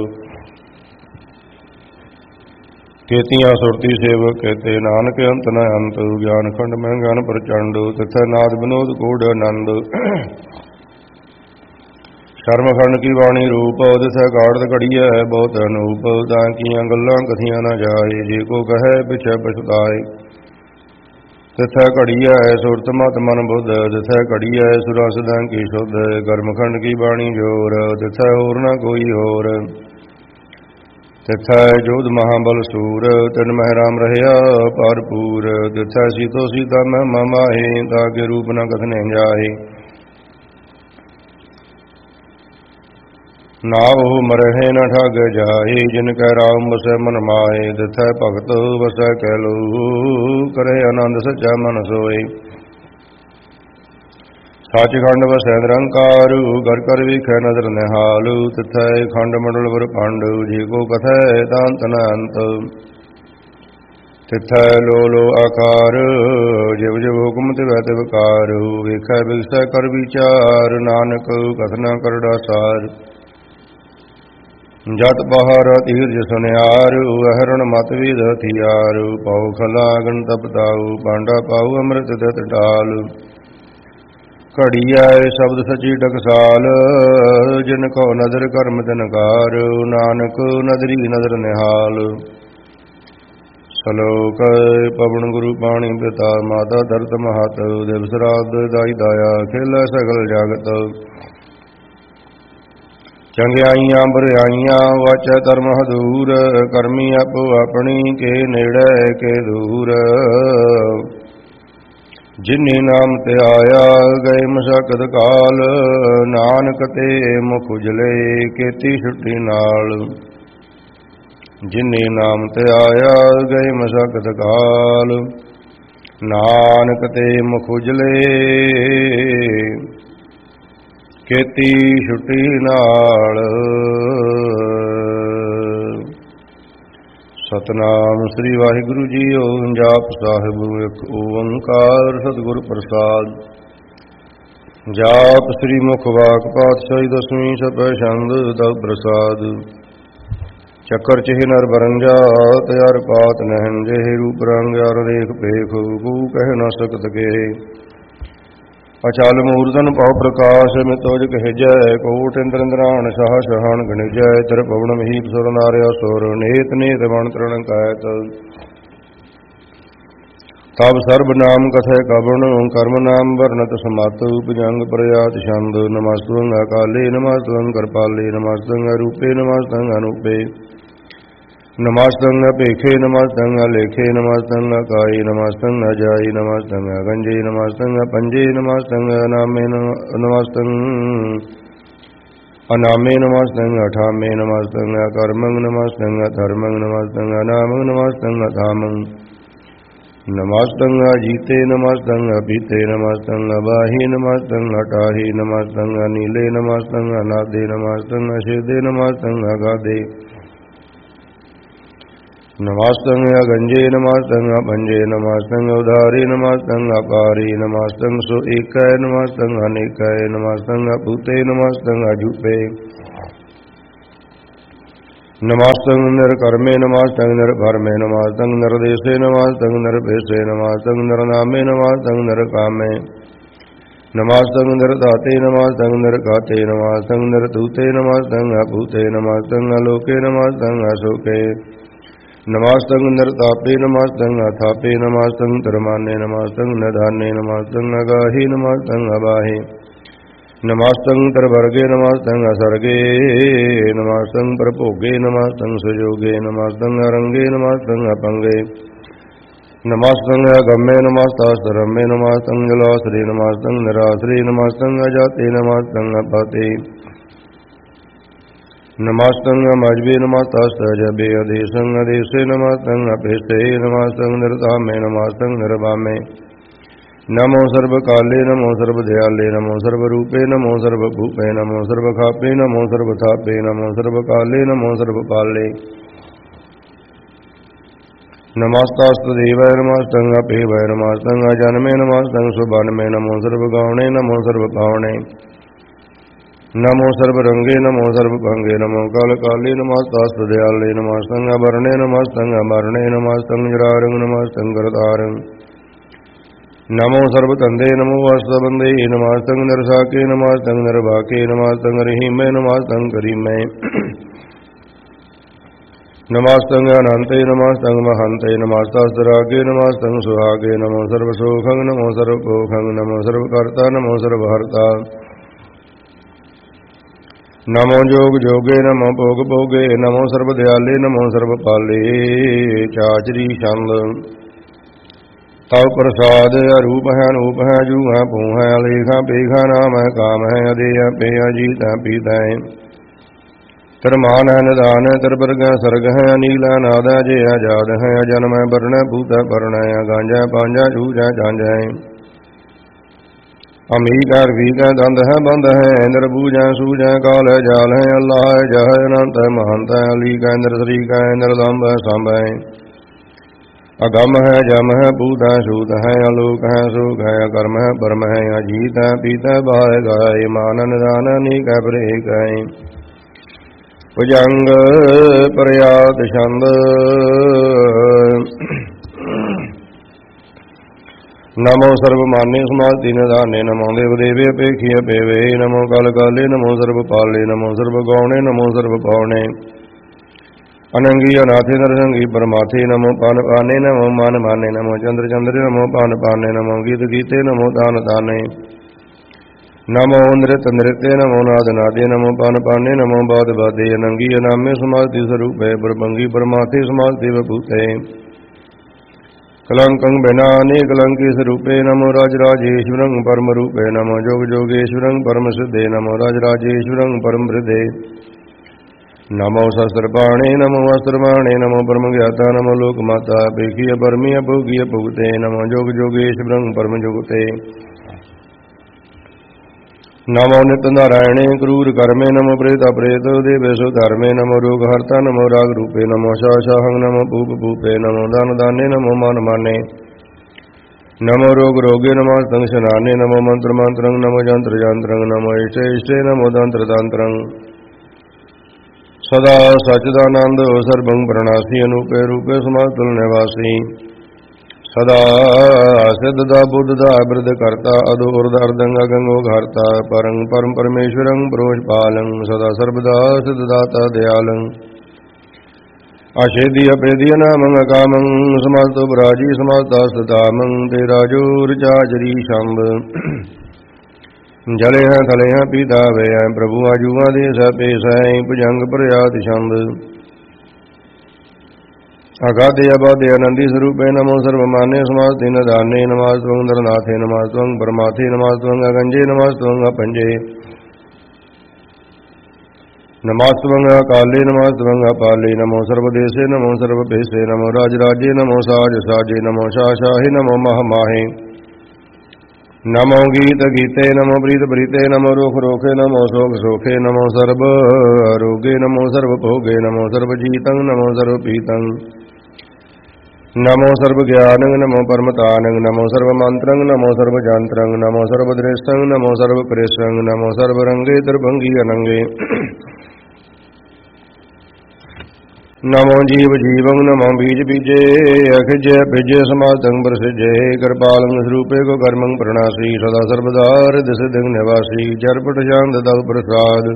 ਕੀਤੀਆਂ ਸੁਰਤੀ ਸੇਵਕ ਕੀਤੇ, ਨਾਨਕ ਅੰਤ ਨ ਅੰਤ। ਗਿਆਨ ਖੰਡ ਮੈਂ ਗਿਆਨ ਪ੍ਰਚੰਡ, ਤਿਥੈ ਨਾਦ ਵਿਨੋਦ ਕੋਡ ਆਨੰਦ। ਸ਼ਰਮ ਖੰਡ ਕੀ ਬਾਣੀ ਰੂਪ, ਤਿਥੈ ਕਾੜਤ ਘੜੀਐ ਬਹੁਤ ਅਨੂਪ। ਤਾਂ ਕੀਆਂ ਗੱਲਾਂ ਕਥੀਆਂ ਨ ਜਾਏ, ਜੇ ਕੋ ਕਹੈ ਪਿਛੈ ਪਛਤਾਏ। ਤਿਥੈ ਘੜੀਐ ਸੁਰਤ ਮਤ ਮਨ ਬੁੱਧ, ਤਿਥੈ ਘੜੀਐ ਸੁਰਾ ਸਦਾ ਕੀ ਸ਼ੁੱਧ। ਕਰਮ ਖੰਡ ਕੀ ਬਾਣੀ ਜੋਰ, ਤਿਥੈ ਹੋਰ ਨ ਕੋਈ ਹੋਰ। ਤਿਥੈ ਜੋਧ ਮਹਾਬਲ ਸੂਰ, ਤਿਨ ਮਹਿ ਰਾਮ ਰਹਿਆ ਭਰਪੂਰ। ਤਿਥੈ ਸੀਤੋ ਸੀਤਾ ਮਹਿਮਾ ਮਾਹੇ, ਤਾਕੇ ਰੂਪ ਨ ਕਥਨੇ ਜਾਹੇ। ਨਾ ਉਹ ਮਰਹਿ ਨ ਠਗ ਜਾਏ, ਜਿਨ ਕੈ ਰਾਮ ਵਸੈ ਮਨ ਮਾਹੇ। ਤਿਥੈ ਭਗਤ ਵਸੈ ਕਹਿ ਲੋ, ਕਰੇ ਆਨੰਦ ਸੱਚਾ ਮਨ ਸੋਏ। ਸੱਚਖੰਡ ਵਸੈ ਨਿਰੰਕਾਰ, ਘਰ ਘਰ ਵੇਖੈ ਨਦਰ ਨਿਹਾਲ। ਤਿਥੈ ਖੰਡ ਮੰਡਲ ਬ੍ਰਹਮੰਡ, ਜੇ ਕੋ ਕਥੈ ਤਾਂ ਅੰਤ ਨ ਅੰਤ। ਤਿਥੈ ਲੋ ਲੋ ਆਕਾਰ, ਜਿਵ ਜਿਵ ਹੁਕਮ ਤਿਵੈ ਤਿਵ ਕਾਰ। ਵੇਖੈ ਵਿਗਸੈ ਕਰ ਵਿਚਾਰ, ਨਾਨਕ ਕਥਨਾ ਕਰੜਾ ਸਾਰ। ਜਟ ਬਹਾਰ ਧੀਰਜ ਸੁਨਿਆਰ, ਅਹਰਣ ਮਤ ਵੀਦ ਹਥਿਆਰ। ਪਾਉ ਖਲਾ ਅਗਨ ਤਪਤਾਉ, ਪਾਂਡਾ ਪਾਉ ਅੰਮ੍ਰਿਤ ਦਤ ਢਾਲ। ਘੜੀਐ ਸ਼ਬਦ ਸਚੀ ਟਕਸਾਲ, ਜਿਨ ਕੋ ਨਦਰ ਕਰਮ ਤਿਨਕਾਰ। ਨਾਨਕ ਨਦਰੀ ਨਦਰ ਨਿਹਾਲ। ਸਲੋਕ ਪਵਨ ਗੁਰੂ ਪਾਣੀ ਪਿਤਾ, ਮਾਤਾ ਧਰਤ ਮਹਤ। ਦਿਵਸ ਰਾਤ ਦਾਈ ਦਾਇਆ, ਖੇਲੇ ਸਗਲ ਜਗਤ। ਚੰਗਿਆਈਆਂ ਬੁਰਿਆਈਆਂ ਵਾਚੈ ਧਰਮ ਹਦੂਰ, ਕਰਮੀ ਆਪੋ ਆਪਣੀ ਕੇ ਨੇੜੇ ਕੇ ਦੂਰ। ਜਿਨੀ ਨਾਮ ਤੇ ਆਇਆ ਗਏ ਮਸਕਤ ਕਾਲ, ਨਾਨਕ ਤੇ ਮੁਖ ਉਜਲੇ ਕੀਤੀ ਛੁੱਟੀ ਨਾਲ। ਜਿਨੀ ਨਾਮ ਤੇ ਆਇਆ ਗਏ ਮਸਕਤ ਕਾਲ, ਨਾਨਕ ਤੇ ਮੁਖ ਉਜਲੇ ਕੀਤੀ ਛੁੱਟੀ ਨਾਲ। ਸਤਨਾਮ ਸ੍ਰੀ ਵਾਹਿਗੁਰੂ ਜੀਓ। ਜਾਪ ਸਾਹਿਬ ਇੱਕ ਓੰਕਾਰ ਸਤਿਗੁਰ ਪ੍ਰਸਾਦ। ਜਾਪ ਸ੍ਰੀ ਮੁਖ ਵਾਕ ਪਾਤਸ਼ਾਹੀ ਦਸਵੀਂ ਸਪੈ ਛੰਦ ਤਵ ਪ੍ਰਸਾਦ। ਚੱਕਰ ਚਿਹ ਨਰ ਬਰੰਜਾ ਤਿਆਰ ਪਾਤ ਨਹਿਨ, ਜਿਹੇ ਰੂਪ ਰੰਗ ਅਰ ਦੇਖ ਪੇਖ ਕੂ ਕਹਿ ਨ ਸਕਤ ਕੇ। ਅਚਲ ਮੂਰਤਨ ਭਉ ਪ੍ਰਕਾਸ਼ ਮਿਤੋਜ ਕਹਿਜੈ, ਕੋਟ ਇੰਦਰ ਇੰਦਰਾਣ ਸ਼ਾਹ ਸ਼ਹਾਨ ਗਣਿਜੈ। ਤੇਰ ਪਵਨ ਮਹੀਪ ਸੁਰ ਨਾਰਿਆ ਸੁਰ, ਨੇਤ ਨੇਤ ਬਣ ਤ੍ਰਣ ਕੈਤ। ਤਬ ਸਰਬ ਨਾਮ ਕਥੈ ਕਵਣ, ਕਰਮ ਨਾਮ ਵਰਨਤ ਸਮਤ। ਭੁਜੰਗ ਪ੍ਰਯਾਤ ਛੰਦ, ਨਮਸਤੰ ਅਕਾਲੇ ਨਮਸਤੰ ਕਿਰਪਾਲੇ। ਨਮਸਤੰ ਅਰੂਪੇ ਨਮਸਤੰ ਅਨੂਪੇ। ਨਮਸਤੰ ਅਭੇਖੇ ਨਮਸਤੰ ਅਲੇਖੇ। ਨਮਸਤੰ ਅਕਾਈ ਨਮਸਤੰ ਅਜਾਈ। ਨਮਸਤੰ ਅਗੰਜੇ ਨਮਸਤੰ ਅਪੰਜੇ। ਨਮਸਤੰ ਅਨਾਮੇ ਨਮਸਤੰ ਅਨਾਮੇ। ਨਮਸਤੰ ਅਠਾਮੇ। ਨਮਸਤੰ ਅਕਰਮੰ ਨਮਸਤੰ ਅਧਰਮੰ। ਨਮਸਤੰ ਅਨਾਮੰ ਨਮਸਤੰ ਅਧਾਮੰ। ਨਮਸਤੰ ਅਜੀਤੇ ਨਮਸਤੰ ਅਪੀਤੇ। ਨਮਸਤੰ ਅਬਾਹੀ ਨਮਸਤੰ ਅਟਾਹੀ। ਨਮਸਤੰ ਅਨੀਲੇ ਨਮਸਤੰ ਅਨਾਦੇ। ਨਮਸਤੰ ਅਛੇਦੇ ਨਮਸਤੰ ਅਗਾਧੇ। ਨਮਸਤੰ ਅਗੰਜੇ ਨਮਸਤੰ ਅਪੰਜੇ। ਨਮਸਤੰ ਉਧਾਰੇ ਨਮਸਤੰ ਅਪਾਰੇ। ਨਮਸਤੰ ਸੋ ਏਕੈ ਨਮਸਤੰ ਅਨੇਕੈ। ਨਮਸਤੰ ਅਭੂਤੇ ਨਮਸਤੰ ਅਜੂਪੇ। ਨਮਸਤੰ ਨਿਰਕਰਮੇ ਨਮਸਤੰ ਨਿਰਭਰਮੇ। ਨਮਸਤੰ ਨਿਰਦੇਸੇ ਨਮਸਤੰ ਨਿਰਭੇਸੇ। ਨਮਸਤੰ ਨਿਰਨਾਮੇ ਨਮਸਤੰ ਨਿਰਕਾਮੇ। ਨਮਸਤੰ ਨਿਰਦਾਤੇ ਨਮਸਤੰ ਨਿਰਗਾਤੇ। ਨਮਸਤੰ ਨਿਰਦੂਤੇ ਨਮਸਤੰ ਅਭੂਤੇ। ਨਮਸਤੰ ਅਲੋਕੇ ਨਮਸਤੰ ਅਸ਼ੋਕੇ। ਨਮਸਤੰ ਨਿਰਤਾਪੇ ਨਮਸਤੰ ਅਥਾਪੇ। ਨਮਸਤੰ ਧਰਮਾਨੇ ਨਮਸਤੰ ਨਿਧਾਨੇ। ਨਮਸਤੰ ਅਗਾਹੀ ਨਮਸਤੰ ਅਬਾਹੇ। ਨਮਸਤੰ ਤਰਵਰਗੇ ਨਮਸਤੰ ਅਸਰਗੇ। ਨਮਸਤੰ ਪ੍ਰਭੋਗੇ ਨਮਸਤੰ ਸੁਜੋਗੇ। ਨਮਸਤੰ ਅਰੰਗੇ ਨਮਸਤੰ ਅਪੰਗੇ। ਨਮਸਤੰ ਅਗੰਮੇ ਨਮਸਤਾਸਰੰਮੇ। ਨਮਸਤੰ ਜਲਾਸਰੇ ਨਮਸਤੰ ਨਿਰਾਸਰੇ। ਨਮਸਤੰ ਅਜਾਤੇ ਨਮਸਤੰ ਅਪਾਤੇ। ਨਮਸਤੰ ਅਮਜਬੇ ਨਮਸਤਾਸਜਬੇ। ਅਦੇਸੰ ਅਦੇਸੇ ਨਮਸਤੰ ਅਪੇਸੇ। ਨਮਸਤੰ ਨਿਰਧਾਮੇ ਨਮਸਤੰ ਨਿਰਵਾਮੇ। ਨਮੋ ਸਰਬ ਕਾਲੇ ਨਮੋ ਸਰਬ ਦਿਆਲੇ। ਨਮੋ ਸਰਬ ਰੂਪੇ ਨਮੋ ਸਰਬ ਭੂਪੇ। ਨਮੋ ਸਰਬ ਖਾਪੇ ਨਮੋ ਸਰਬ ਥਾਪੇ। ਨਮੋ ਸਰਬ ਕਾਲੇ ਨਮੋ ਸਰਬ ਪਾਲੇ। ਨਮਸਤਾਸਤੁ ਦੇਵੈ ਨਮਸਤੰ ਅਪੇਵੈ। ਨਮਸਤੰ ਅਜਨਮੇ ਨਮਸਤੰ ਸੁਬਨਮੇ। ਨਮੋ ਸਰਬ ਗਾਉਣੇ ਨਮੋ ਸਰਬ ਪਾਉਣੇ। ਨਮੋ ਸਰਬ ਰੰਗੇ ਨਮੋ ਸਰਬ ਭੰਗੇ। ਨਮੋ ਕਾਲ ਕਾਲੇ ਨਮਸਤਾਸਤੁ ਦਿਆਲੇ। ਨਮਸਤੰ ਅਵਰਣੇ ਨਮਸਤੰ ਅਮਰਣੇ। ਨਮਸਤੰ ਜਰਾਰੰ ਨਮਸਤੰ ਕਰਤਾਰੰ। ਨਮੋ ਸਰਬ ਧੰਦੇ ਨਮੋ ਅਸਤਬੰਦੇ। ਨਮਸਤੰ ਨਿਰਸਾਕੇ ਨਮਸਤੰ ਨਿਰਵਾਕੇ। ਨਮਸਤੰ ਰਹੀਮੇ ਨਮਸਤੰ ਕਰੀਮੇ। ਨਮਸਤੰ ਅਨੰਤੇ ਨਮਸਤੰ ਮਹੰਤੇ। ਨਮਸਤਾਸਤੁ ਰਾਗੇ ਨਮਸਤੰ ਸੁਹਾਗੇ। ਨਮੋ ਸਰਬ ਸੋਖੰ ਨਮੋ ਸਰਬ ਭੋਖੰ। ਨਮੋ ਸਰਬ ਕਰਤਾ ਨਮੋ ਸਰਬ ਹਰਤਾ। ਨਮੋ ਜੋਗ ਜੋਗੇ ਨਮੋ ਭੋਗ ਭੋਗੇ। ਨਮੋ ਸਰਬ ਦਿਆਲੇ ਨਮੋ ਸਰਬ ਪਾਲੇ। ਚਾਚਰੀ ਛੰਦ। ਤਵ ਪ੍ਰਸਾਦ ਅਰੂਪ ਹੈ ਅਨੂਪ ਹੈ। ਜੂ ਹੈ ਭੂ ਹੈ ਅਲੇਖਾ ਪੇਖਾ। ਨਾਮ ਹੈ ਕਾਮ ਹੈ ਅਦੇਹ ਪੇਆ। ਜੀਤ ਹੈ ਪੀਤ ਹੈ। ਤਰਮਾਨ ਹੈ ਨਿਦਾਨ ਹੈ। ਤਰਬਰਗ ਹੈ ਸਰਗ ਹੈ। ਅਨੀਲ ਹੈ ਨਾਦ ਹੈ। ਜੇ ਹੈ ਜਾਦ ਹੈ। ਅਜਨਮ ਹੈ ਵਰਨ ਹੈ ਭੂਤ ਹੈ ਪਰਨ ਹੈ। ਗਾਂਜ ਹੈ ਪਾਂਜ ਹੈ ਜੂਝ ਹੈ ਜਾਂਝ ਹੈ। ਅਮੀਕ ਹੈ ਰਫੀਕ ਹੈ ਦੰਦ ਹੈ ਬੰਦ ਹੈ। ਨਿਰਬੂਝ ਹੈ ਸੂਝ ਹੈ ਕਾਲ ਹੈ ਜਾਲ ਹੈ। ਅੱਲਾਹ ਹੈ ਜਹ ਹੈ ਅਨੰਤ ਹੈ ਮਹੰਤ ਹੈ। ਅਲੀਕ ਹੈ ਨਿਰਸਰੀਕ ਹੈ ਨਿਰਦੰਬ ਹੈ ਸੰਭ ਹੈ। ਅਗੰਮ ਹੈ ਜਮ ਹੈ ਭੂਤ ਹੈ ਸੂਤ ਹੈ। ਅਲੋਕ ਹੈ ਸੋਖ ਹੈ ਅਕਰਮ ਹੈ ਪਰਮ ਹੈ। ਅਜੀਤ ਹੈ ਪੀਤ ਹੈ ਬਾਹ ਗਾਏ। ਮਾਨ ਨਿਦਾਨ ਅਨੀਕ ਹੈ ਪ੍ਰੇਕ ਹੈ। ਭੁਜੰਗ ਪ੍ਰਯਾਤ ਛੰਦ। ਨਮੋ ਸਰਬ ਮਾਨੇ ਸਮਾਧੀ ਨਿਧਾਨੇ। ਨਮੋ ਦੇਵ ਦੇਵੇ ਅਪੇਖੀ ਅਪੇਵੇ। ਨਮੋ ਕਾਲ ਕਾਲੇ ਨਮੋ ਸਰਬ ਪਾਲੇ। ਨਮੋ ਸਰਬ ਗਾਉਣੇ ਨਮੋ ਸਰਬ ਪਾਉਣੇ। ਅਨੰਗੀ ਅਨਾਥੇ ਨਰਸੰਗੀ ਪਰਮਾਥੇ। ਨਮੋ ਪਾਨ ਪਾਨੇ ਨਮੋ ਮਨ ਮਾਨੇ। ਨਮੋ ਚੰਦਰ ਚੰਦਰੇ ਨਮੋ ਪਾਨ ਪਾਨੇ। ਨਮੋ ਗੀਤ ਗੀਤੇ ਨਮੋ ਤਾਨ ਤਾਨੇ। ਨਮੋ ਨਿਰਤ ਨਿਰਤੇ ਨਮੋ ਨਾਦ ਨਾਦੇ ਨਮੋ ਪਾਨ ਪਾਨੇ ਨਮੋ ਬਾਦ ਬਾਦੇ ਅਨੰਗੀ ਅਨਾਮੇ ਸਮਾਧਿ ਸਰੂਪੇ ਬ੍ਰਹਮੰਗੀ ਪਰਮਾਤਿ ਸਮਾਧਿ ਵਭੂਤੇ ਕਲੰਕੰ ਬਿਨਾਨੇ ਕਲੰਕੀ ਸਰੂਪੇ ਨਮੋ ਰਾਜ ਰਾਜੇਸ਼ਵਰੰ ਪਰਮ ਰੂਪੇ ਨਮੋ ਜੋਗ ਜੋਗੇਸ਼ਵਰੰ ਪਰਮ ਸਿੱਧੇ ਨਮੋ ਰਾਜ ਰਾਜੇਸ਼ਵਰੰ ਪਰਮ ਬ੍ਰਿਦੇ ਨਮੋ ਸ਼ਸਤਰ ਬਾਣੇ ਨਮੋ ਅਸਤਰ ਬਾਣੇ ਨਮੋ ਪਰਮ ਗਿਆਤਾ ਨਮੋ ਲੋਕ ਮਾਤਾ ਪੇਖੀ ਪਰਮੀ ਅਭੋਗੀ ਭੁਗਤੇ ਨਮੋ ਜੋਗ ਜੋਗੇਸ਼ਵਰੰ ਪਰਮ ਜੁਗਤੇ ਨਮੋ ਨਿਤ ਨਾਰਾਇਣੇ ਕਰੂਰ ਕਰਮੇ ਨਮੋ ਪ੍ਰੇਤ ਅਪ੍ਰੇਤ ਦੇਵੇ ਸੋ ਧਰਮੇ ਨਮੋ ਰੋਗ ਹਰਤਾ ਨਮੋ ਰਾਗ ਰੂਪੇ ਨਮੋ ਸ਼ਾਹੰ ਨਮੋ ਭੂਪ ਭੂਪੇ ਨਮੋ ਦਾਨ ਦਾਨੇ ਨਮੋ ਮਨ ਮਾਨੇ ਨਮੋ ਰੋਗ ਰੋਗੇ ਨਮੋ ਸੰਗ ਸਨਾਨੇ ਨਮੋ ਮੰਤਰ ਮੰਤਰੰ ਨਮੋ ਜੰਤਰ ਜੰਤਰੰ ਨਮੋ ਇਸ਼ਟੇ ਇਸ਼ਟੇ ਨਮੋ ਦੰਤਰ ਦੰਤਰੰ ਸਦਾ ਸਚਦਾਨੰਦ ਸਰਬੰ ਪ੍ਰਣਾਸੀ ਅਨੂਪੇ ਰੂਪੇ ਸਮਾਤੁਲ ਨਿਵਾਸੀ ਸਦਾ ਸਿੱਧ ਦਾ ਬੁੱਧ ਦਾ ਬਿਰਧ ਕਰਤਾ ਅਦੋ ਉਰਦ ਅਰਦੰਗ ਗੰਗੋ ਘਰਤਾ ਪਰੰ ਪਰਮ ਪਰਮੇਸ਼ਵਰੰ ਪ੍ਰੋਸ਼ ਪਾਲੰ ਸਦਾ ਸਰਬਦਾ ਸਿੱਧ ਦਾਤਾ ਦਿਆਲੰ ਅਸ਼ੇਦੀ ਅਪੇਦੀ ਨਾਮੰ ਅਕਾਮੰ ਸਮਾਸਤੋ ਬਰਾਜੀ ਸਮਾਸਤਾ ਸਦਾਮੰ ਤੇ ਰਾਜੂਰ ਚਾਜਰੀ ਸ਼ੰਭ ਜਲੇ ਹਾਂ ਥਲੇ ਹਾਂ ਪੀਤਾ ਵੇ ਪ੍ਰਭੂ ਆਜੂਆਂ ਦੇ ਸਪੇ ਸੈ ਭੁਜੰਗ ਪ੍ਰਿਆਤ ਸ਼ੰਭ ਅਗਾਧੇ ਅਬਾਧੇ ਆਨੰਦੀ ਸਰੂਪੇ ਨਮੋ ਸਰਵਮਾਨੇ ਸਮਾਸਤੇ ਨਦਾਨੇ ਨਮਾਸਤਵੰ ਨਰਨਾਥੇ ਨਮਾਸਤਵੰ ਪਰਮਾਥੇ ਨਮਾਸਤਵੰ ਅਗੰਜੇ ਨਮਾਸਤਵੰ ਅਪੰਜੇ ਨਮਾਸਤਵੰ ਅਕਾਲੇ ਨਮਾਸਤਵੰ ਅਪਾਲੇ ਨਮੋ ਸਰਵਦੇਸੇ ਨਮੋ ਸਰਵਭੇਸੇ ਨਮੋ ਰਾਜ ਰਾਜੇ ਨਮੋ ਸਾਜ ਸਾਜੇ ਨਮੋ ਸ਼ਾਹ ਸ਼ਾਹੇ ਨਮੋ ਮਹ ਮਾਹੇ ਨਮੋ ਗੀਤ ਗੀਤੇ ਨਮੋ ਪ੍ਰੀਤ ਪ੍ਰੀਤੇ ਨਮੋ ਰੋਖ ਰੋਖੇ ਨਮੋ ਸੋਖ ਸੋਖੇ ਨਮੋ ਸਰਬ ਰੋਗੇ ਨਮੋ ਸਰਬ ਭੋਗੇ ਨਮੋ ਸਰਬ ਜੀਤੰ ਨਮੋ ਸਰਬ ਪੀਤੰ ਨਮੋ ਸਰਬ ਗਿਆਨੰ ਨਮੋ ਪਰਮਤਾਨੰ ਨਮੋ ਸਰਬ ਮੰਤਰੰ ਨਮੋ ਸਰਬ ਜੰਤਰੰ ਨਮੋ ਸਰਬ ਦ੍ਰਿਸ਼ਟੰ ਨਮੋ ਸਰਬ ਕ੍ਰਿਸ਼ੰ ਨਮੋ ਸਰਬ ਰੰਗੇ ਦਰਭੰਗੀ ਅਨੰਗੇ ਨਮੋ ਜੀਵ ਜੀਵੰ ਨਮੋ ਬੀਜ ਬੀਜੇ ਅਖਿਜੈ ਬਿਜੇ ਸਮਾਤੰ ਪ੍ਰਸਿਜੇ ਕਿਰਪਾਲੰ ਸਰੂਪੇ ਕੋ ਕਰਮੰ ਪ੍ਰਣਾਸੀ ਸਦਾ ਸਰਬਦਾ ਰਿਦ ਸਿਧੰ ਨਿਵਾਸੀ ਜਰਪਟ ਜਾਂਦ ਦਉ ਪ੍ਰਸਾਦ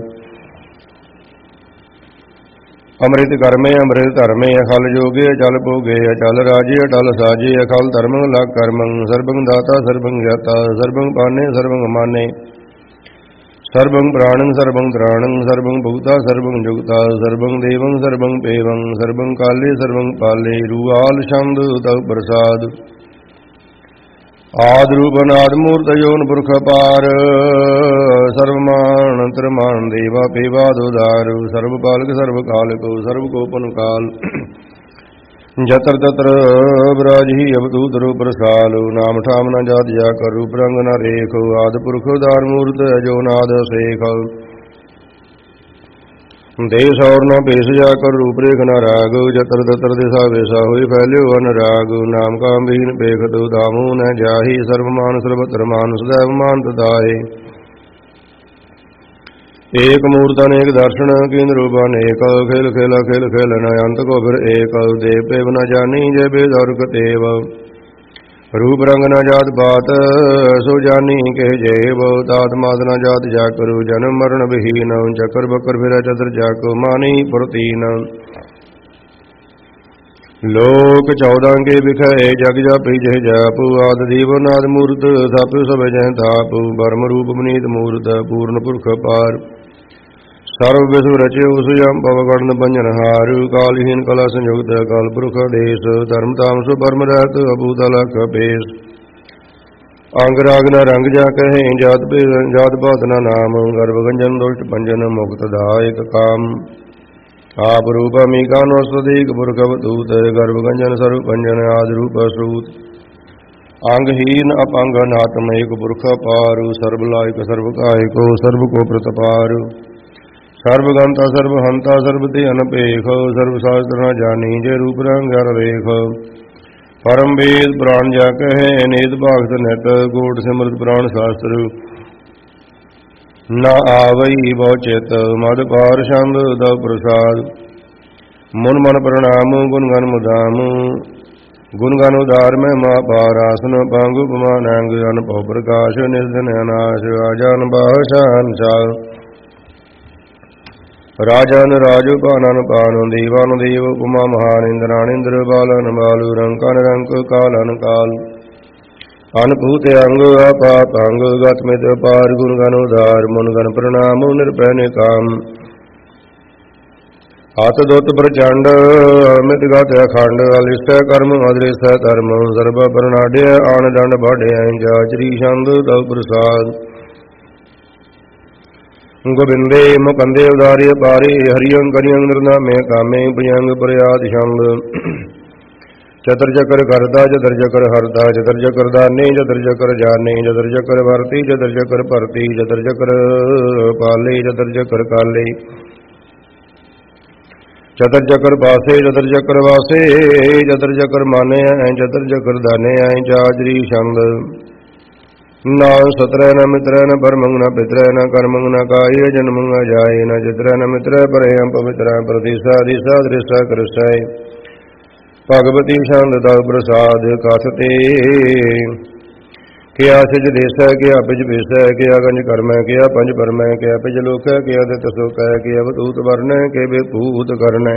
ਅੰਮ੍ਰਿਤ ਕਰਮੇ ਅੰਮ੍ਰਿਤ ਧਰਮੇ ਅਖਲ ਜੋਗੇ ਅਚਲ ਭੋਗੇ ਅਚਲ ਰਾਜੇ ਅਟਲ ਸਾਜੇ ਅਖਲ ਧਰਮੰ ਲਗ ਕਰਮੰ ਸਰਬੰ ਦਾਤਾ ਸਰਬੰ ਗਿਆਤਾ ਸਰਬੰ ਪਾਨੇ ਸਰਬੰ ਮਾਨੇ ਸਰਬੰ ਪ੍ਰਾਣੰ ਸਰਬੰ ਤ੍ਰਾਣੰ ਸਰਬੰ ਭੂਤਾ ਸਰਬੰ ਜੁਗਤਾ ਸਰਬੰ ਦੇਵੰ ਸਰਬੰ ਪੇਵੰ ਸਰਬੰ ਕਾਲੇ ਸਰਬੰ ਪਾਲੇ ਰੂਆਲ ਸ਼ੰਦ ਤਉ ਪ੍ਰਸਾਦ ਆਦ ਰੂਪ ਅਨਾਦ ਮੂਰਤ ਜੋਨ ਪੁਰਖ ਪਾਰ ਸਰਵਮਾਨ ਅੰਤਰਮਾਨ ਦੇਵਾ ਪੇਵਾ ਦੋਦਾਰ ਸਰਬ ਪਾਲਕ ਸਰਬ ਕਾਲਕ ਸਰਬ ਕੋਪਨ ਕਾਲ ਜਤਰ ਤਤਰ ਬਰਾਜੀ ਅਵਧੂਤ ਰੂਪ ਰਸਾਲ ਨਾਮ ਠਾਮ ਨ ਜਾਤ ਜਾ ਕਰ ਰੂਪ ਰੰਗ ਨ ਰੇਖ ਆਦ ਪੁਰਖ ਉਦਾਰ ਮੂਰਤ ਅਜੋ ਨਾਦ ਸੇਖ ਦੇਸ ਔਰ ਨ ਭੇਸ ਜਾ ਕਰ ਰੂਪ ਰੇਖ ਨ ਰਾਗ ਜਤਰ ਤਤਰ ਦਿਸਾ ਵੇਸਾ ਹੋਈ ਫੈਲਿਓ ਅਨਰਾਗ ਨਾਮ ਕਾਮਬੀਨ ਬੇਖਤ ਦਾਮੂ ਨ ਜਾਹੀ ਸਰਬਮਾਨ ਸਰਬਤਰ ਮਾਨ ਸदैव ਮਾਨ ਤਦਾਏ ਏਕ ਮੂਰਤ ਅਨੇਕ ਦਰਸ਼ਨ ਕੇਂਦਰ ਰੂਪ ਅਨੇਕ ਖੇਲ ਖੇਲਾ ਖੇਲ ਖੇਲ ਨ ਅੰਤ ਕੋ ਫਿਰ ਏਕ ਦੇਵ ਪੇਵ ਨ ਜਾਨੀ ਜੇ ਬੇਦ ਔਰ ਕਤੇਵ रूप रंग न जात बात सो जानी कह जेव तात मात न जात जाकर जन्म मरण विहीन चकर बकर फिर चतर जाको मानी प्रतीन लोक 14 के बिखरे जग जापी जह जापु आद देव नाद मूर्त सप सब जह ताप बर्म रूप मनीत मूर्त पूर्ण पुरख पार सर्व विश्व रचे उसयम पवगण पंजन हार कालहीन कला संयुक्त काल पुरख देश धर्म ताम सुपरम रहत अभूतल कपेश अंग राग न रंग जा कहे जात पात न नाम गर्भ गंजन दुष्ट पंजन मुक्त दायक काम आप रूप मीकानो स्वदीक पुरख अवधूत गर्भ गंजन सर्व पंजन आदि रूप सूत अंगहीन अपंग नातम एक पुरख पार सर्व लायक सर्व कायको सर्व को प्रतपार सर्वगंता सर्वहंता सर्वते अनपेख सर्व शास्त्र न जानी जय रूप रंग रेख परम वेद पुराण जा कहे नेत भागत नित कोट सिमरत पुराण शास्त्र न आवई बहु चित मद पार छंद दव प्रसाद मुन मन प्रणाम गुण गन मुदाम गुण गन उदार में मा पार आसन पांगु पमान अंग अनपव प्रकाश निर्धन अनाश आजान बाहशान चाल राजन राजु पानन पान देवान देव उपमा महान इंद्रान इंद्र बालन बालु रंकन रंक कालन काल ਅਨਭੂਤ ਅੰਗ ਆਪਾਤ ਅੰਗ ਗਤ ਮਿਤ ਅਪਾਰ ਗੁਣ ਗਨ ਉਧਾਰ ਮਨ ਗਨ ਪ੍ਰਣਾਮ ਨਿਰਭੈ ਨਿਕਾਮ ਹੱਥ ਦੁੱਤ ਪ੍ਰਚੰਡ ਅਮਿਤ ਗਤ ਅਖੰਡ ਅਲਿਸ਼ਟੈ ਕਰਮ ਅਦ੍ਰਿਸ਼ਟੈ ਧਰਮ ਸਰਬ ਪ੍ਰਣਾਡਿਆ ਆਣ ਡੰਡ ਬਾਢਿਆ ਜਾਚਰੀ ਛੰਦ ਤਉ ਪ੍ਰਸਾਦ ਗੋਬਿੰਦੇ ਮੁਕੰਦੇ ਉਦਾਰੇ ਪਾਰੇ ਹਰਿਯੰ ਕਰਿਯੰ ਨਿਰਨਾਮੇ ਕਾਮੇ ਪ੍ਰਿਯੰਗ ਪ੍ਰਿਆਦ ਛੰਦ ਚਤਰ ਚਕਰ ਕਰਤਾ ਚਤਰ ਚਕਰ ਹਰਤਾ ਚਤਰ ਚਕਰ ਦਾਨੇ ਚਤਰ ਚਕਰ ਜਾਨੇ ਚਤਰ ਚਕਰ ਵਰਤੀ ਚਤਰ ਚਕਰ ਭਰਤੀ ਚਤਰ ਚਕਰ ਪਾਲੇ ਚਤਰ ਚਕਰ ਕਾਲੇ ਚਤਰ ਚਕਰ ਪਾਸੇ ਚਤਰ ਚਕਰ ਵਾਸੇ ਚਤਰ ਚਕਰ ਮਾਨੇ ਐ ਚਤਰ ਚਕਰ ਦਾਨੇ ਐ ਚਾਜਰੀ ਛੰਦ ਨਾ ਸਤਰੈ ਨ ਮਿਤਰੈ ਨ ਪਰਮੰ ਨ ਪਿਤਰੈ ਨ ਕਰਮੰ ਨ ਕਾਇ ਜਨਮੰ ਨ ਜਾਇ ਨ ਚਿਤਰੈ ਨ ਮਿਤਰੈ ਪਰਯੰ ਪਵਿਤਰੈ ਪ੍ਰਤਿਸਾ ਦਿਸਾ ਦ੍ਰਿਸ਼ਾ ਕ੍ਰਿਸ਼ੈ ਭਗਵਤੀ ਛੰਦ ਤਉ ਪ੍ਰਸਾਦ ਕਥ ਤੇ ਕਿਆ ਸਿਜ ਦੇਸੈ ਕਿਆ ਬਿਜ ਬੇਸੈ ਕਿਆ ਗੰਜ ਕਰਮੈ ਕਿਆ ਪੰਜ ਪਰਮੈ ਕਿਆ ਪਿਜ ਲੋਕੈ ਕਿਆ ਦਿਤ ਸੋਕੈ ਕਿਆ ਅਵਧੂਤ ਵਰਨੈ ਕਿ ਬੇਭੂਤ ਕਰਨੈ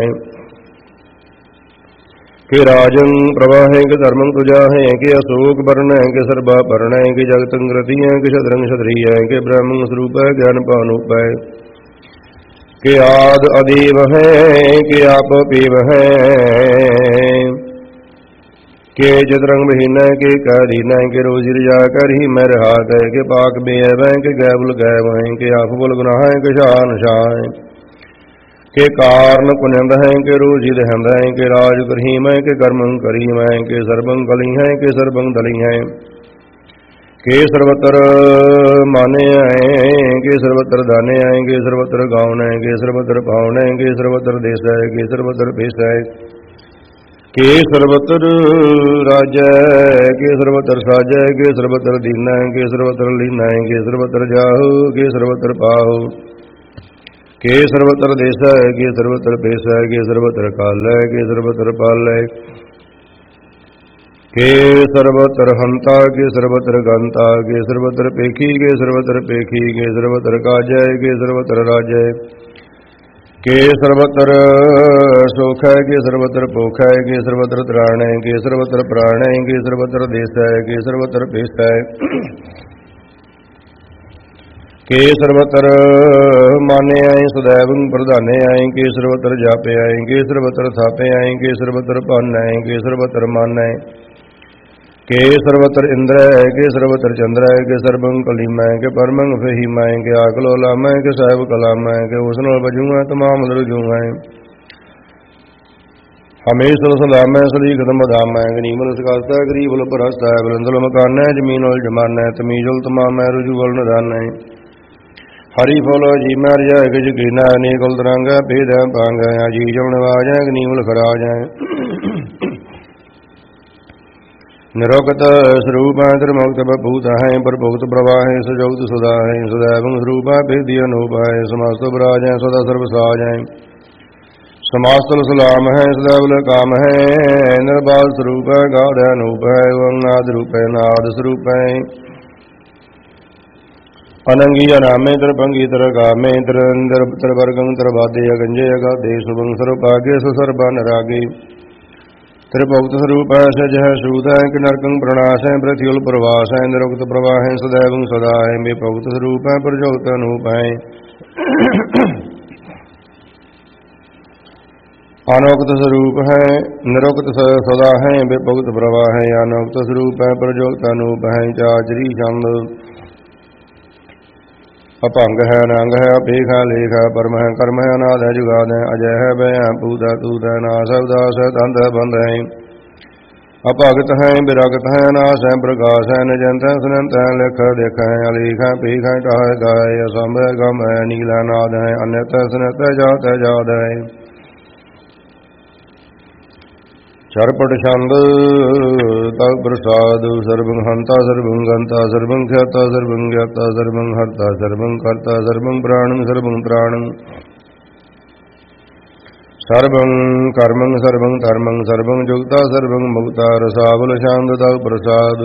ਕਿ ਰਾਜੰ ਪ੍ਰਵਾਹੈ ਕਿ ਧਰਮੰ ਤੁਜਾਹੈ ਕਿ ਅਸ਼ੋਕ ਵਰਨੈ ਕਿ ਸਰਬਾ ਪਰਣੈ ਕਿ ਜਗਤੰ ਗ੍ਰਤੀਐ ਕਿ ਸ਼ਦਰੰ ਸ਼ਦਰੀਐ ਕਿ ਬ੍ਰਹਮੰ ਸਰੂਪੈ ਗਿਆਨ ਭਾਨੂਪੈ ਕਿ ਆਦ ਅਦੀਵ ਹੈ ਕਿ ਆਪ ਪੀਵ ਹੈ ਕਿ ਜਦਰੰਗ ਮਹੀਨਾ ਕਿ ਕਰੀਨਾ ਕਿ ਰੋਜ਼ੀ ਰਜਾ ਕਰਹੀ ਮੈਂ ਰਹਾ ਗਏ ਕਿ ਪਾਕ ਬੇਵੈ ਕਿ ਗੈਬੁਲ ਗੈਵ ਹੈ ਕਿ ਆਪ ਬੁਲ ਗੁਨਾਹ ਹੈ ਕਿ ਸ਼ਾਨ ਸ਼ਾਹ ਕਿ ਕਾਰਨ ਪੁਨੰਦ ਹੈ ਕਿ ਰੋਜ਼ੀ ਦਹੰਦ ਹੈ ਕਿ ਰਾਜ ਕਰਹੀਮ ਹੈ ਕਿ ਕਰਮੰ ਕਰੀਮ ਹੈ ਕਿ ਸਰਬੰ ਕਲੀ ਹੈ ਕਿ ਸਰਬੰ ਦਲੀ ਹੈ ਕਿ ਸਰਵਤਰ ਮਾਨੇ ਹੈ ਕਿ ਸਰਵਤਰ ਦਾਨੇ ਹੈ ਕਿ ਸਰਵਤਰ ਗਾਉਨ ਹੈ ਕਿ ਸਰਵਤਰ ਪਾਉਨ ਹੈ ਕਿ ਸਰਵਤਰ ਦੇਸ ਹੈ ਕਿ ਸਰਵਤਰ ਭੇਸ ਹੈ ਕਿ ਸਰਵਤਰ ਰਾਜੈ ਕਿ ਸਰਵਤਰ ਸਾਜੈ ਕਿ ਸਰਵਤਰ ਦੀਨਾ ਕਿ ਸਰਵਤਰ ਲੀਨਾ ਕਿ ਸਰਵਤਰ ਜਾਹੂ ਕਿ ਸਰਵਤਰ ਪਾਹੂ ਕਿ ਸਰਵਤਰ ਦੇਸੈ ਕਿ ਸਰਵਤਰ ਭੇਸੈ ਕਿ ਸਰਵਤਰ ਕਾਲੈ ਕਿ ਸਰਵਤਰ ਪਾਲੈ ਕਿ ਸਰਵਤਰ ਹੰਤਾ ਕਿ ਸਰਵਤਰ ਗੰਤਾ ਕਿ ਸਰਵਤਰ ਪੇਖੀ ਕਿ ਸਰਵਤਰ ਪੇਖੀ ਕਿ ਸਰਵਤਰ ਕਾਜੈ ਕਿ ਸਰਵਤਰ ਰਾਜੈ ਕਿ ਸਰਵਤਰ ਸੁਖ ਹੈ ਕਿ ਸਰਵਤਰ ਭੁਖ ਹੈ ਕਿ ਸਰਵਤਰ ਤ੍ਰਾਣ ਹੈ ਕਿ ਸਰਵਤਰ ਪ੍ਰਾਣ ਹੈ ਕਿ ਸਰਵਤਰ ਦੇਸ ਹੈ ਕਿ ਸਰਵਤਰ ਭੇਸ ਹੈ ਕਿ ਸਰਵਤਰ ਮਾਨੇ ਆਏ ਸदैवੰ ਪ੍ਰਧਾਨੇ ਆਏ ਕਿ ਸਰਵਤਰ ਜਾਪੇ ਆਏ ਕਿ ਸਰਵਤਰ ਥਾਪੇ ਆਏ ਕਿ ਸਰਵਤਰ ਭੰਨ ਆਏ ਕਿ ਸਰਵਤਰ ਮਨ ਹੈ ਕਿ ਸਰਵਤਰ ਇੰਦਰ ਹੈ ਕਿ ਸਰਵਤਰ ਚੰਦਰ ਹੈ ਕਿ ਸਰਬੰ ਕਲੀਮੈ ਕਿ ਪਰਮੰ ਫਹੀਮੈ ਕਿ ਆਕਲੋ ਲਾਮੈ ਕਿ ਸਾਹਿਬ ਕਲਾਮੈ ਕਿ ਉਸਨੋ ਬਜੂਆ ਤਮਾਮ ਦਰਜੂਆ ਹਮੇਸ਼ਾ ਸਲਾਮੈ ਸਦੀ ਕਦਮ ਬਦਾਮੈ ਗਨੀਮਲ ਸਕਾਸਤਾ ਗਰੀਬਲ ਪਰਸਤਾ ਬਲੰਦਲ ਮਕਾਨੈ ਜ਼ਮੀਨੁਲ ਜਮਾਨੈ ਤਮੀਜੁਲ ਤਮਾਮੈ ਰਜੂਵਲ ਨਦਾਨੈ ਹਰੀ ਫੁੱਲ ਜੀ ਮਰ ਜਾਏ ਕਿ ਜਗੀਨਾ ਅਨੇਕੁਲ ਤਰੰਗ ਭੇਦ ਪੰਗ ਜੀ ਜਲ ਨਿਵਾਜੈ ਗਨੀਮਲ ਖਰਾਜੈ ਨਿਰੋਗਤ ਸਰੂਪ ਹੈ ਤ੍ਰਿਮੁਕਤ ਬਭੂਤ ਹੈ ਪ੍ਰਭੁਗਤ ਪ੍ਰਵਾਹ ਹੈ ਸਜੋਗਤ ਸੁਦਾ ਹੈ ਸदैवं ਸਰੂਪ ਹੈ ਭੇਦੀ ਅਨੂਪ ਹੈ ਸਮਸਤ ਬਰਾਜ ਹੈ ਸਦਾ ਸਰਬ ਸਾਜ ਹੈ ਸਮਾਸਤਲ ਸਲਾਮ ਹੈ ਸदैवल ਕਾਮ ਹੈ ਨਿਰਬਾਲ ਸਰੂਪ ਹੈ ਗਾਢ ਅਨੂਪ ਹੈ ਨਾਦ ਰੂਪ ਹੈ ਨਾਦ ਸਰੂਪ ਹੈ ਅਨੰਗੀ ਅਨਾਮੇ ਤਰਪੰਗੀ ਤਰਗਾਮੇ ਤਰੰਦਰ ਤਰਵਰਗੰ ਤਰਵਾਦੇ ਅਗੰਜੇ ਅਗਾਦੇ ਸੁਭੰ ਸਰਪਾਗੇ ਸੁਸਰਬਾ ਨਰਾਗੇ ਤ੍ਰਿਭੁਗਤ ਸਰੂਪ ਹੈ ਸਜ ਹੈ ਸੂਤ ਹੈ ਕਿ ਨਰਕੰ ਪ੍ਰਣਾਸ ਹੈ ਪ੍ਰਤਿਉਲ ਪ੍ਰਵਾਸ ਹੈ ਨਿਰੁਕਤ ਪ੍ਰਵਾਹ ਹੈ ਸदैवं ਸਦਾ ਹੈ ਮੇ ਭੁਗਤ ਸਰੂਪ ਹੈ ਪ੍ਰਜੋਤ ਅਨੂਪ ਹੈ ਅਨੋਕਤ ਸਰੂਪ ਹੈ ਨਿਰੁਕਤ ਸਦਾ ਹੈ ਬੇਭੁਗਤ ਪ੍ਰਵਾਹ ਹੈ ਅਨੋਕਤ ਸਰੂਪ ਹੈ ਪ੍ਰਜੋਤ ਅਨੂਪ ਹੈ ਚਾਜਰੀ ਛੰਦ ਅਭੰਗ ਹੈ ਅਨੰਗ ਹੈ ਅਪੇਖ ਹੈ ਲੇਖ ਹੈ ਪਰਮ ਹੈ ਕਰਮ ਹੈ ਅਨਾਦ ਹੈ ਜੁਗਾਦ ਹੈ ਅਜੈ ਹੈ ਬੈ ਹੈ ਭੂਤ ਹੈ ਤੂਤ ਹੈ ਨਾਸ ਹੈ ਉਦਾਸ ਹੈ ਦੰਦ ਹੈ ਬੰਦ ਹੈ ਅਭਗਤ ਹੈ ਵਿਰਗਤ ਹੈ ਨਾਸ ਹੈ ਪ੍ਰਕਾਸ਼ ਹੈ ਨਿਜੰਤ ਹੈ ਸੁਨੰਤ ਹੈ ਲਿਖ ਦੇਖ ਹੈ ਅਲੇਖ ਹੈ ਪੇਖ ਹੈ ਟਾਹ ਗਾਇ ਅਸੰਭ ਹੈ ਗਮ ਹੈ ਨੀਲ ਹੈ ਨਾਦ ਹੈ ਅਨਿਤ ਹੈ ਸੁਨਿਤ ਹੈ ਜਾਤ ਹੈ ਜਾਦ ਹੈ ਚਰਪਟ ਛੰਦ ਤਉ ਪ੍ਰਸਾਦ ਸਰਬੰ ਹੰਤਾ ਸਰਬੰ ਗੰਤਾ ਸਰਬੰ ਖਿਆਤਾ ਸਰਬੰ ਗਿਆਤਾ ਸਰਬੰ ਹਰਤਾ ਸਰਬੰ ਕਰਤਾ ਸਰਬੰ ਪ੍ਰਾਣੰ ਸਰਬੰ ਤ੍ਰਾਣੰ ਸਰਬੰ ਕਰਮੰ ਸਰਬੰ ਧਰਮੰ ਸਰਬੰ ਜੁਗਤਾ ਸਰਬੰ ਮੁਕਤਾ ਰਸਾਵਲ ਛੰਦ ਤਉ ਪ੍ਰਸਾਦ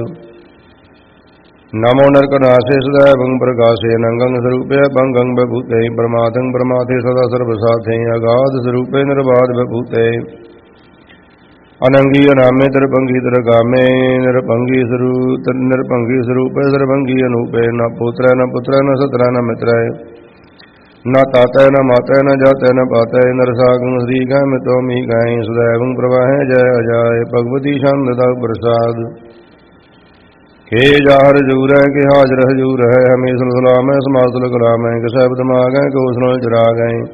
ਨਮੋ ਨਰਕਨਾਸੇ ਸदैवं ਪ੍ਰਕਾਸੇ ਨੰਗੰ ਸਰੂਪੇ ਭੰਗੰ ਬਭੂਤੇ ਪ੍ਰਮਾਦੰ ਪ੍ਰਮਾਥੇ ਸਦਾ ਸਰਬ ਸਾਥੇ ਅਗਾਧ ਸਰੂਪੇ ਨਿਰਬਾਧ ਬਭੂਤੇ ਅਨੰਗੀ ਅਨਾਮੇ ਨਿਰਭੰਗੀ ਦਰਗਾਮੇ ਨਿਰਭੰਗੀ ਸਰੂਪੇ ਸਰਭੰਗੀ ਅਨੂਪੇ ਨ ਪੁੱਤਰੈ ਨ ਸਤਰੈ ਨ ਮਿਤਰੈ ਨ ਤਾਤੈ ਨ ਮਾਤੈ ਨ ਜਾਤੈ ਨ ਪਾਤੈ ਨਰਸਾਗੰ ਸ੍ਰੀ ਗੈ ਮਿਤੋ ਮੀ ਗੈ ਸदैवं ਪ੍ਰਵਾਹੈ ਜੈ ਅਜਾਇ ਭਗਵਤੀ ਛੰਦ ਤਉ ਪ੍ਰਸਾਦ ਕੇ ਜਾਹਰ ਜੂਰ ਹੈ ਕਿ ਹਾਜ਼ਰ ਹਜੂਰ ਹੈ ਹਮੇਸ਼ਾ ਸਲਾਮ ਹੈ ਸਮਾਸਲ ਕਲਾਮ ਹੈ ਕਿ ਸਬਦ ਮਾਗ ਹੈ ਕਿ ਉਸ ਨਾਲ ਚਰਾ ਗਏ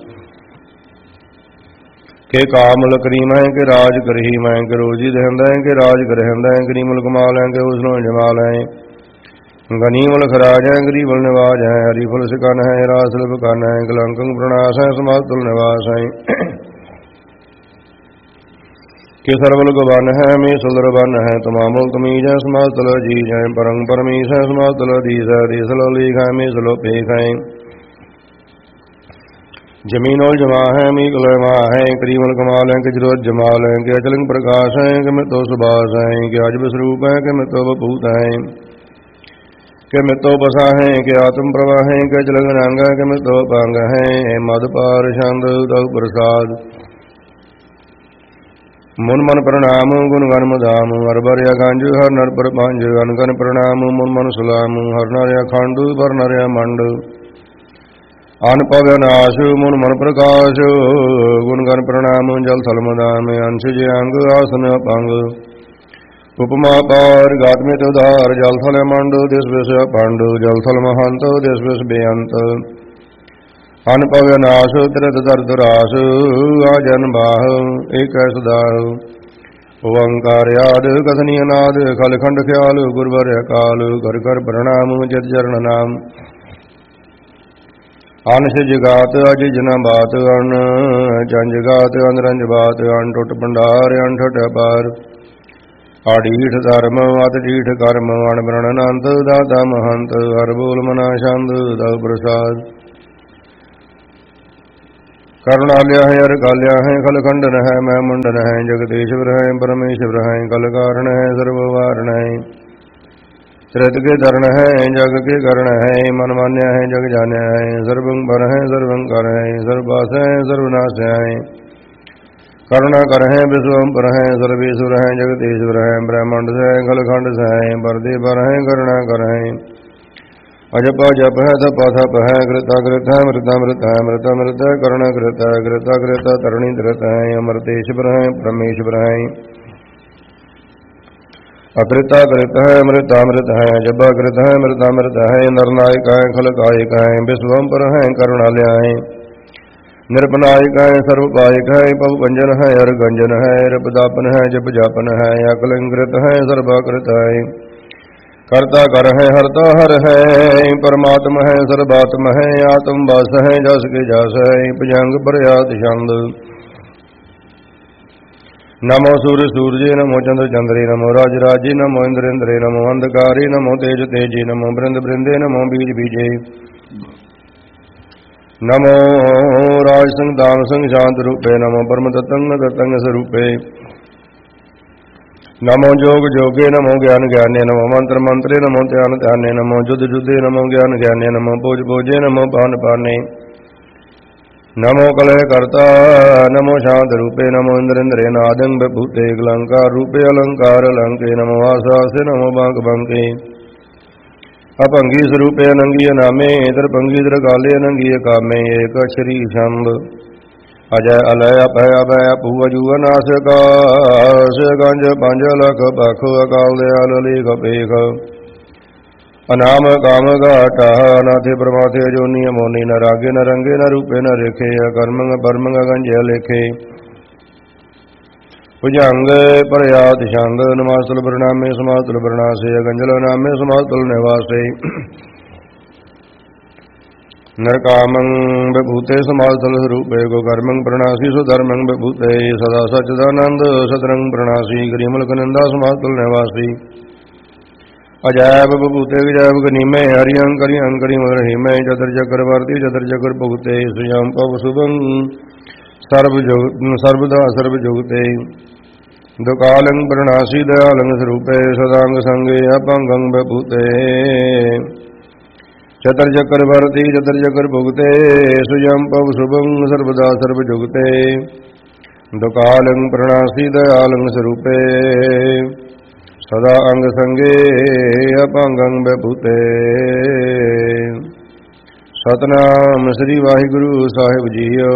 ਕਿ ਕਾਮਲ ਕਰੀਮ ਹੈ ਕਿ ਰਾਜ ਕਰਹੀ ਮੈਂ ਕਿ ਰੋਜੀ ਰਹਿੰਦਾ ਹੈ ਕਿ ਰਾਜ ਕਰਹਿੰਦਾ ਹੈ ਗਰੀਮਲ ਕਮਾਲ ਹੈ ਕਿ ਉਸ ਨੂੰ ਜਮਾਲ ਹੈ ਗਨੀਮਲ ਖਰਾਜ ਹੈ ਗਰੀਬਲ ਨਿਵਾਜ ਹੈ ਹਰੀ ਫੁਲ ਸਿਕਨ ਹੈ ਰਾਸਲ ਬਕਨ ਹੈ ਕਲੰਕੰ ਪ੍ਰਣਾਸ ਹੈ ਸਮਾਸਲ ਨਿਵਾਸ ਹੈ ਕਿ ਸਰਵਲ ਗਵਨ ਹੈ ਮੇ ਸੁੰਦਰ ਬਨ ਹੈ ਤਮਾਮੁਲ ਤਮੀਜ ਹੈ ਸਮਾਸਲ ਜੀਜ ਹੈ ਪਰੰ ਪਰਮੇਸ਼ ਹੈ ਸਮਾਸਲ ਦੀਸ ਹੈ ਦੀਸਲ ਲੀਖ ਹੈ ਮੇ ਸਲੋ ਪੇਖ ਹੈ जमीनोल जमा है मी कलमा है करीमल कमाल है कि जरूरत जमाल है कि अचलंग प्रकाश है कि मैं तो सुभाष है कि अजब स्वरूप है कि मैं तो बभूत है कि मैं तो बसा है कि आत्म प्रभा है कि अचलंग रंग है कि मैं तो पांग है मद पार छंद तौ प्रसाद मुन मन प्रणाम गुण गन मदाम हर बरिया गंज हर नर पर पंज गन गन प्रणाम मुन मन सलाम हर नरिया खंड पर नरिया मंड अनपव नाश मुन मन प्रकाश गुण गण प्रणाम जल थल मदाम अंश जे अंग आसन अपंग उपमा पार गात में उधार जल थल मंड देश विष पंड जल थल महंत देश विष बेअंत अनपव नाश तिरत दर्द रास आजन बाह एक सदाह ओंकार याद कथनी अनाद खल खंड ख्याल गुरवर काल कर कर प्रणाम जत चरण नाम अनश जगात अज जना बात अन जन जगात अनरंज बात अन टुट भंडार अन ठट पार आडीठ धर्म अत जीठ कर्म अन ब्रणनंत दाता महंत हर बोल मना छंद दव प्रसाद करुणाल्या है हर काल्या है खल खंडन है मैं मुंडन है जगदीश्वर है परमेश्वर है कल कारण है सर्ववारण है त्रित के धरण है जग के करण है मन मान्य है जग जान्य है सर्वं पर है सर्वं कर है सर्ववास है सर्वनाश है करुणा कर है विश्वम पर है सर्वेश्वर है जगदीश्वर है ब्रह्मांड से खलखंड से है परदे पर है करुणा कर है अजप जप है तप थप है कृता कृत है मृतामृत है मृतामृत है करुणा कृत है कृता कृत तरुणी धृत है अमृतेश्वर है परमेश्वर है अकृता कृत है अमृतामृत है जब कृत है मृतामृत है नरनायक है खलकायक है विश्वम पर है करुणालय है निरपनायक है सर्वपायक है पवगंजन है हर गंजन है रपदापन है जप जापन है अकलंकृत है सर्वाकृत है कर्ता कर है हरता हर है परमात्मा है सर्वात्म है आत्म वास है जस के जस है भुजंग प्रयात छंद नमो सूर्य सूर्य नमो चंद्र चंद्रे नमो राज राजे नमो इंद्र इंद्रे नमो अंधकारे नमो तेज तेजे नमो बृंद बृंदे नमो बीज बीजे नमो राज संग दान संग शांत रूपे नमो परम तत्ंग तत्ंग स्वरूपे नमो जोग जोगे नमो ज्ञान ज्ञाने नमो मंत्र मंत्रे नमो ध्यान ध्याने नमो युद्ध युद्धे नमो ज्ञान ज्ञाने नमो भोज भोजे नमो पान पाने नमो कलह करता नमो शांत रूपे नमो इंद्र इंद्रे नादंग भूते अलंकार रूपे अलंकार अलंके नमो आशासे नमो बांक बंके अपंगी स्वरूपे अनंगी नामे इधर पंगी इधर काले अनंगी कामे एक श्री छंद अजय अलय अपय अभय अपू अजूअ नासिका गंज पंज लख पख अकाल दयाल लेख पेख अनाम काम घाटा अनाथे प्रमाथे अजोनी अमोनी न रागे न रंगे न रूपे न रेखे कर्मंग परमंग गंज लेखे भुजंग प्रयात छंद नमास्तुल प्रणामे समास्तुल प्रणासे गंजल नामे समास्तुल निवासे नरकामं विभूते समास्तुल रूपे गो कर्मंग प्रणासी सुधर्मंग विभूते सदा सच्चिदानंद सतरंग प्रणासी गरीमल कनंदा समास्तुल निवासी अजैब बभूते विजैब गनीमे हरियं करियं करिमल रहीमे चतर चक्रवर्ती चतर चक्र भुगते सुयं पव शुभं सर्वदा सर्वजुगते दुकालं प्रणासी दयालं स्वरूपे सदांग संगे अपंगं बभूते चतर चक्रवर्ती चतर चक्र भुगते सुयं पव शुभं सर्वदा सर्वजुगते ਦੁਕਾਲੰ ਪ੍ਰਣਾਸੀ ਦਇਆਲੰ ਸਰੂਪੇ ਸਦਾ ਅੰਗ ਸੰਗੇ ਅਭੰਗੰ ਬਭੂਤੇ। ਸਤਨਾਮ ਸ੍ਰੀ ਵਾਹਿਗੁਰੂ ਸਾਹਿਬ ਜੀਓ।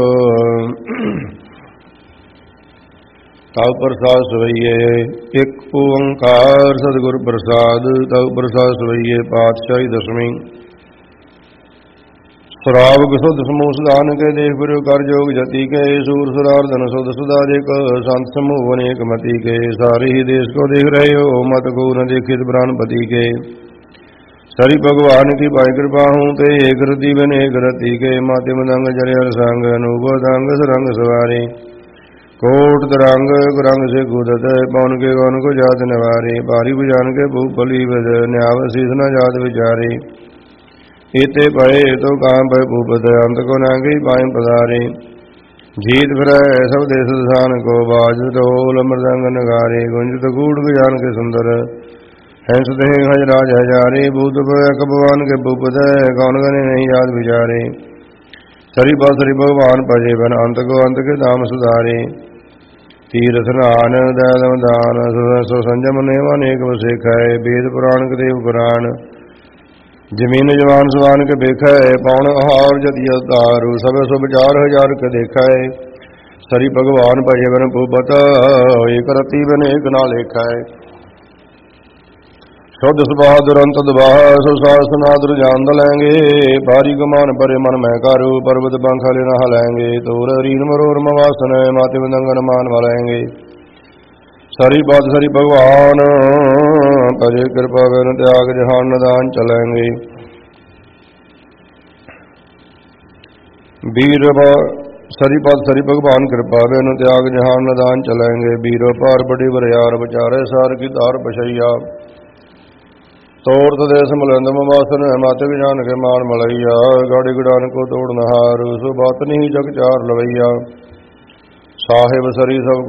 ਤਉ ਪ੍ਰਸਾਦ ਸਵਈਏ ਇੱਕ ਓੰਕਾਰ ਸਤਿਗੁਰ ਪ੍ਰਸਾਦ। ਤਉ ਪ੍ਰਸਾਦ ਸਵਈਏ ਪਾਤਸ਼ਾਹੀ ਦਸਵੀਂ। ਸਰਾਵ ਸੁਧ ਸਮੂਹ ਸੁਧਾਨ ਕੇ ਦੇਖ ਗੁਰੂ ਕਰ ਜੋਗ ਜਤੀ ਕੇ। ਸੂਰ ਸੁਰਾਰਧਨ ਸੁਧ ਸੁਧਾ ਦੇਖ ਸੰਤ ਸਮੂਹ ਅਨੇਕ ਮਤੀ ਕੇ। ਸਾਰੇ ਹੀ ਦੇਸ਼ ਕੋ ਦੇਖ ਰਹੇ ਹੋ ਮਤ ਕੋ ਨ ਦੇਖਿਤ ਪ੍ਰਾਨਪਤੀ ਕੇ। ਸਰੀ ਭਗਵਾਨ ਕੀ ਪਾਈ ਕਿਰਪਾ ਹੂੰ ਤੇ ਏਕ ਰਤੀ ਬਨ ਏਕ ਰਤੀ ਕੇ। ਮਾਤੇ ਮਦੰਗ ਜਰਿ ਹਰ ਸੰਗ ਅਨੂਪ ਦੰਗ ਸਰੰਗ ਸਵਾਰੇ। ਕੋਟ ਤਰੰਗ ਕੁਰੰਗ ਸੇ ਕੂਦਤ ਪਉਨ ਕੇ ਗौन को जात निवारे। भारी बुझान के भूप बली बद न्याव शीस न जात विचारे। एते पए तो काम पय भूपत अंत को नांगे पाए पधारे। जीत फिर सब देश दसान को बाज ढोल मृदंग नगारे। गुंजत कूट गुजान के सुंदर हंस देह हज राज हजारे। भूत भगवान के भूपत कौन गने नहीं याद विचारे। सरी भगवान भजे बन अंत को अंत के धाम सुधारे। तीर्थ स्नान दैलम दान सो संजम नेवा अनेक वसेख है। वेद पुराण के देव पुराण जमीन जवान सवान के बेख है। पौन आहार जति अवतारू सब शुभ 4000 के देखा है। सरी भगवान भजे बन भूपत एक रति बन एक ना लेखा है। शुद्ध सुभाव दुरंत दुबाह सो सासनादुर जान दलेंगे। भारी गुमान परे मन में कारू पर्वत पंखा लेना हलेंगे। तोर रीन मरोर मवासन माते मदंगन मान वालेंगे। सरी बात सरी भगवान परे कृपा कर त्याग जहान नदान चलेंगे। वीर सरी पद सरी भगवान कृपा बेन त्याग जहान नदान चलेंगे। वीरो पार बड़ी बरियार बचारे सार की तार पछैया। तोड़ देश मलंद मवासन माते जान के मान मलैया। गाड़ी गुड़ान को तोड़ नहार सो बात नहीं जग चार लवैया। साहेब सरी सब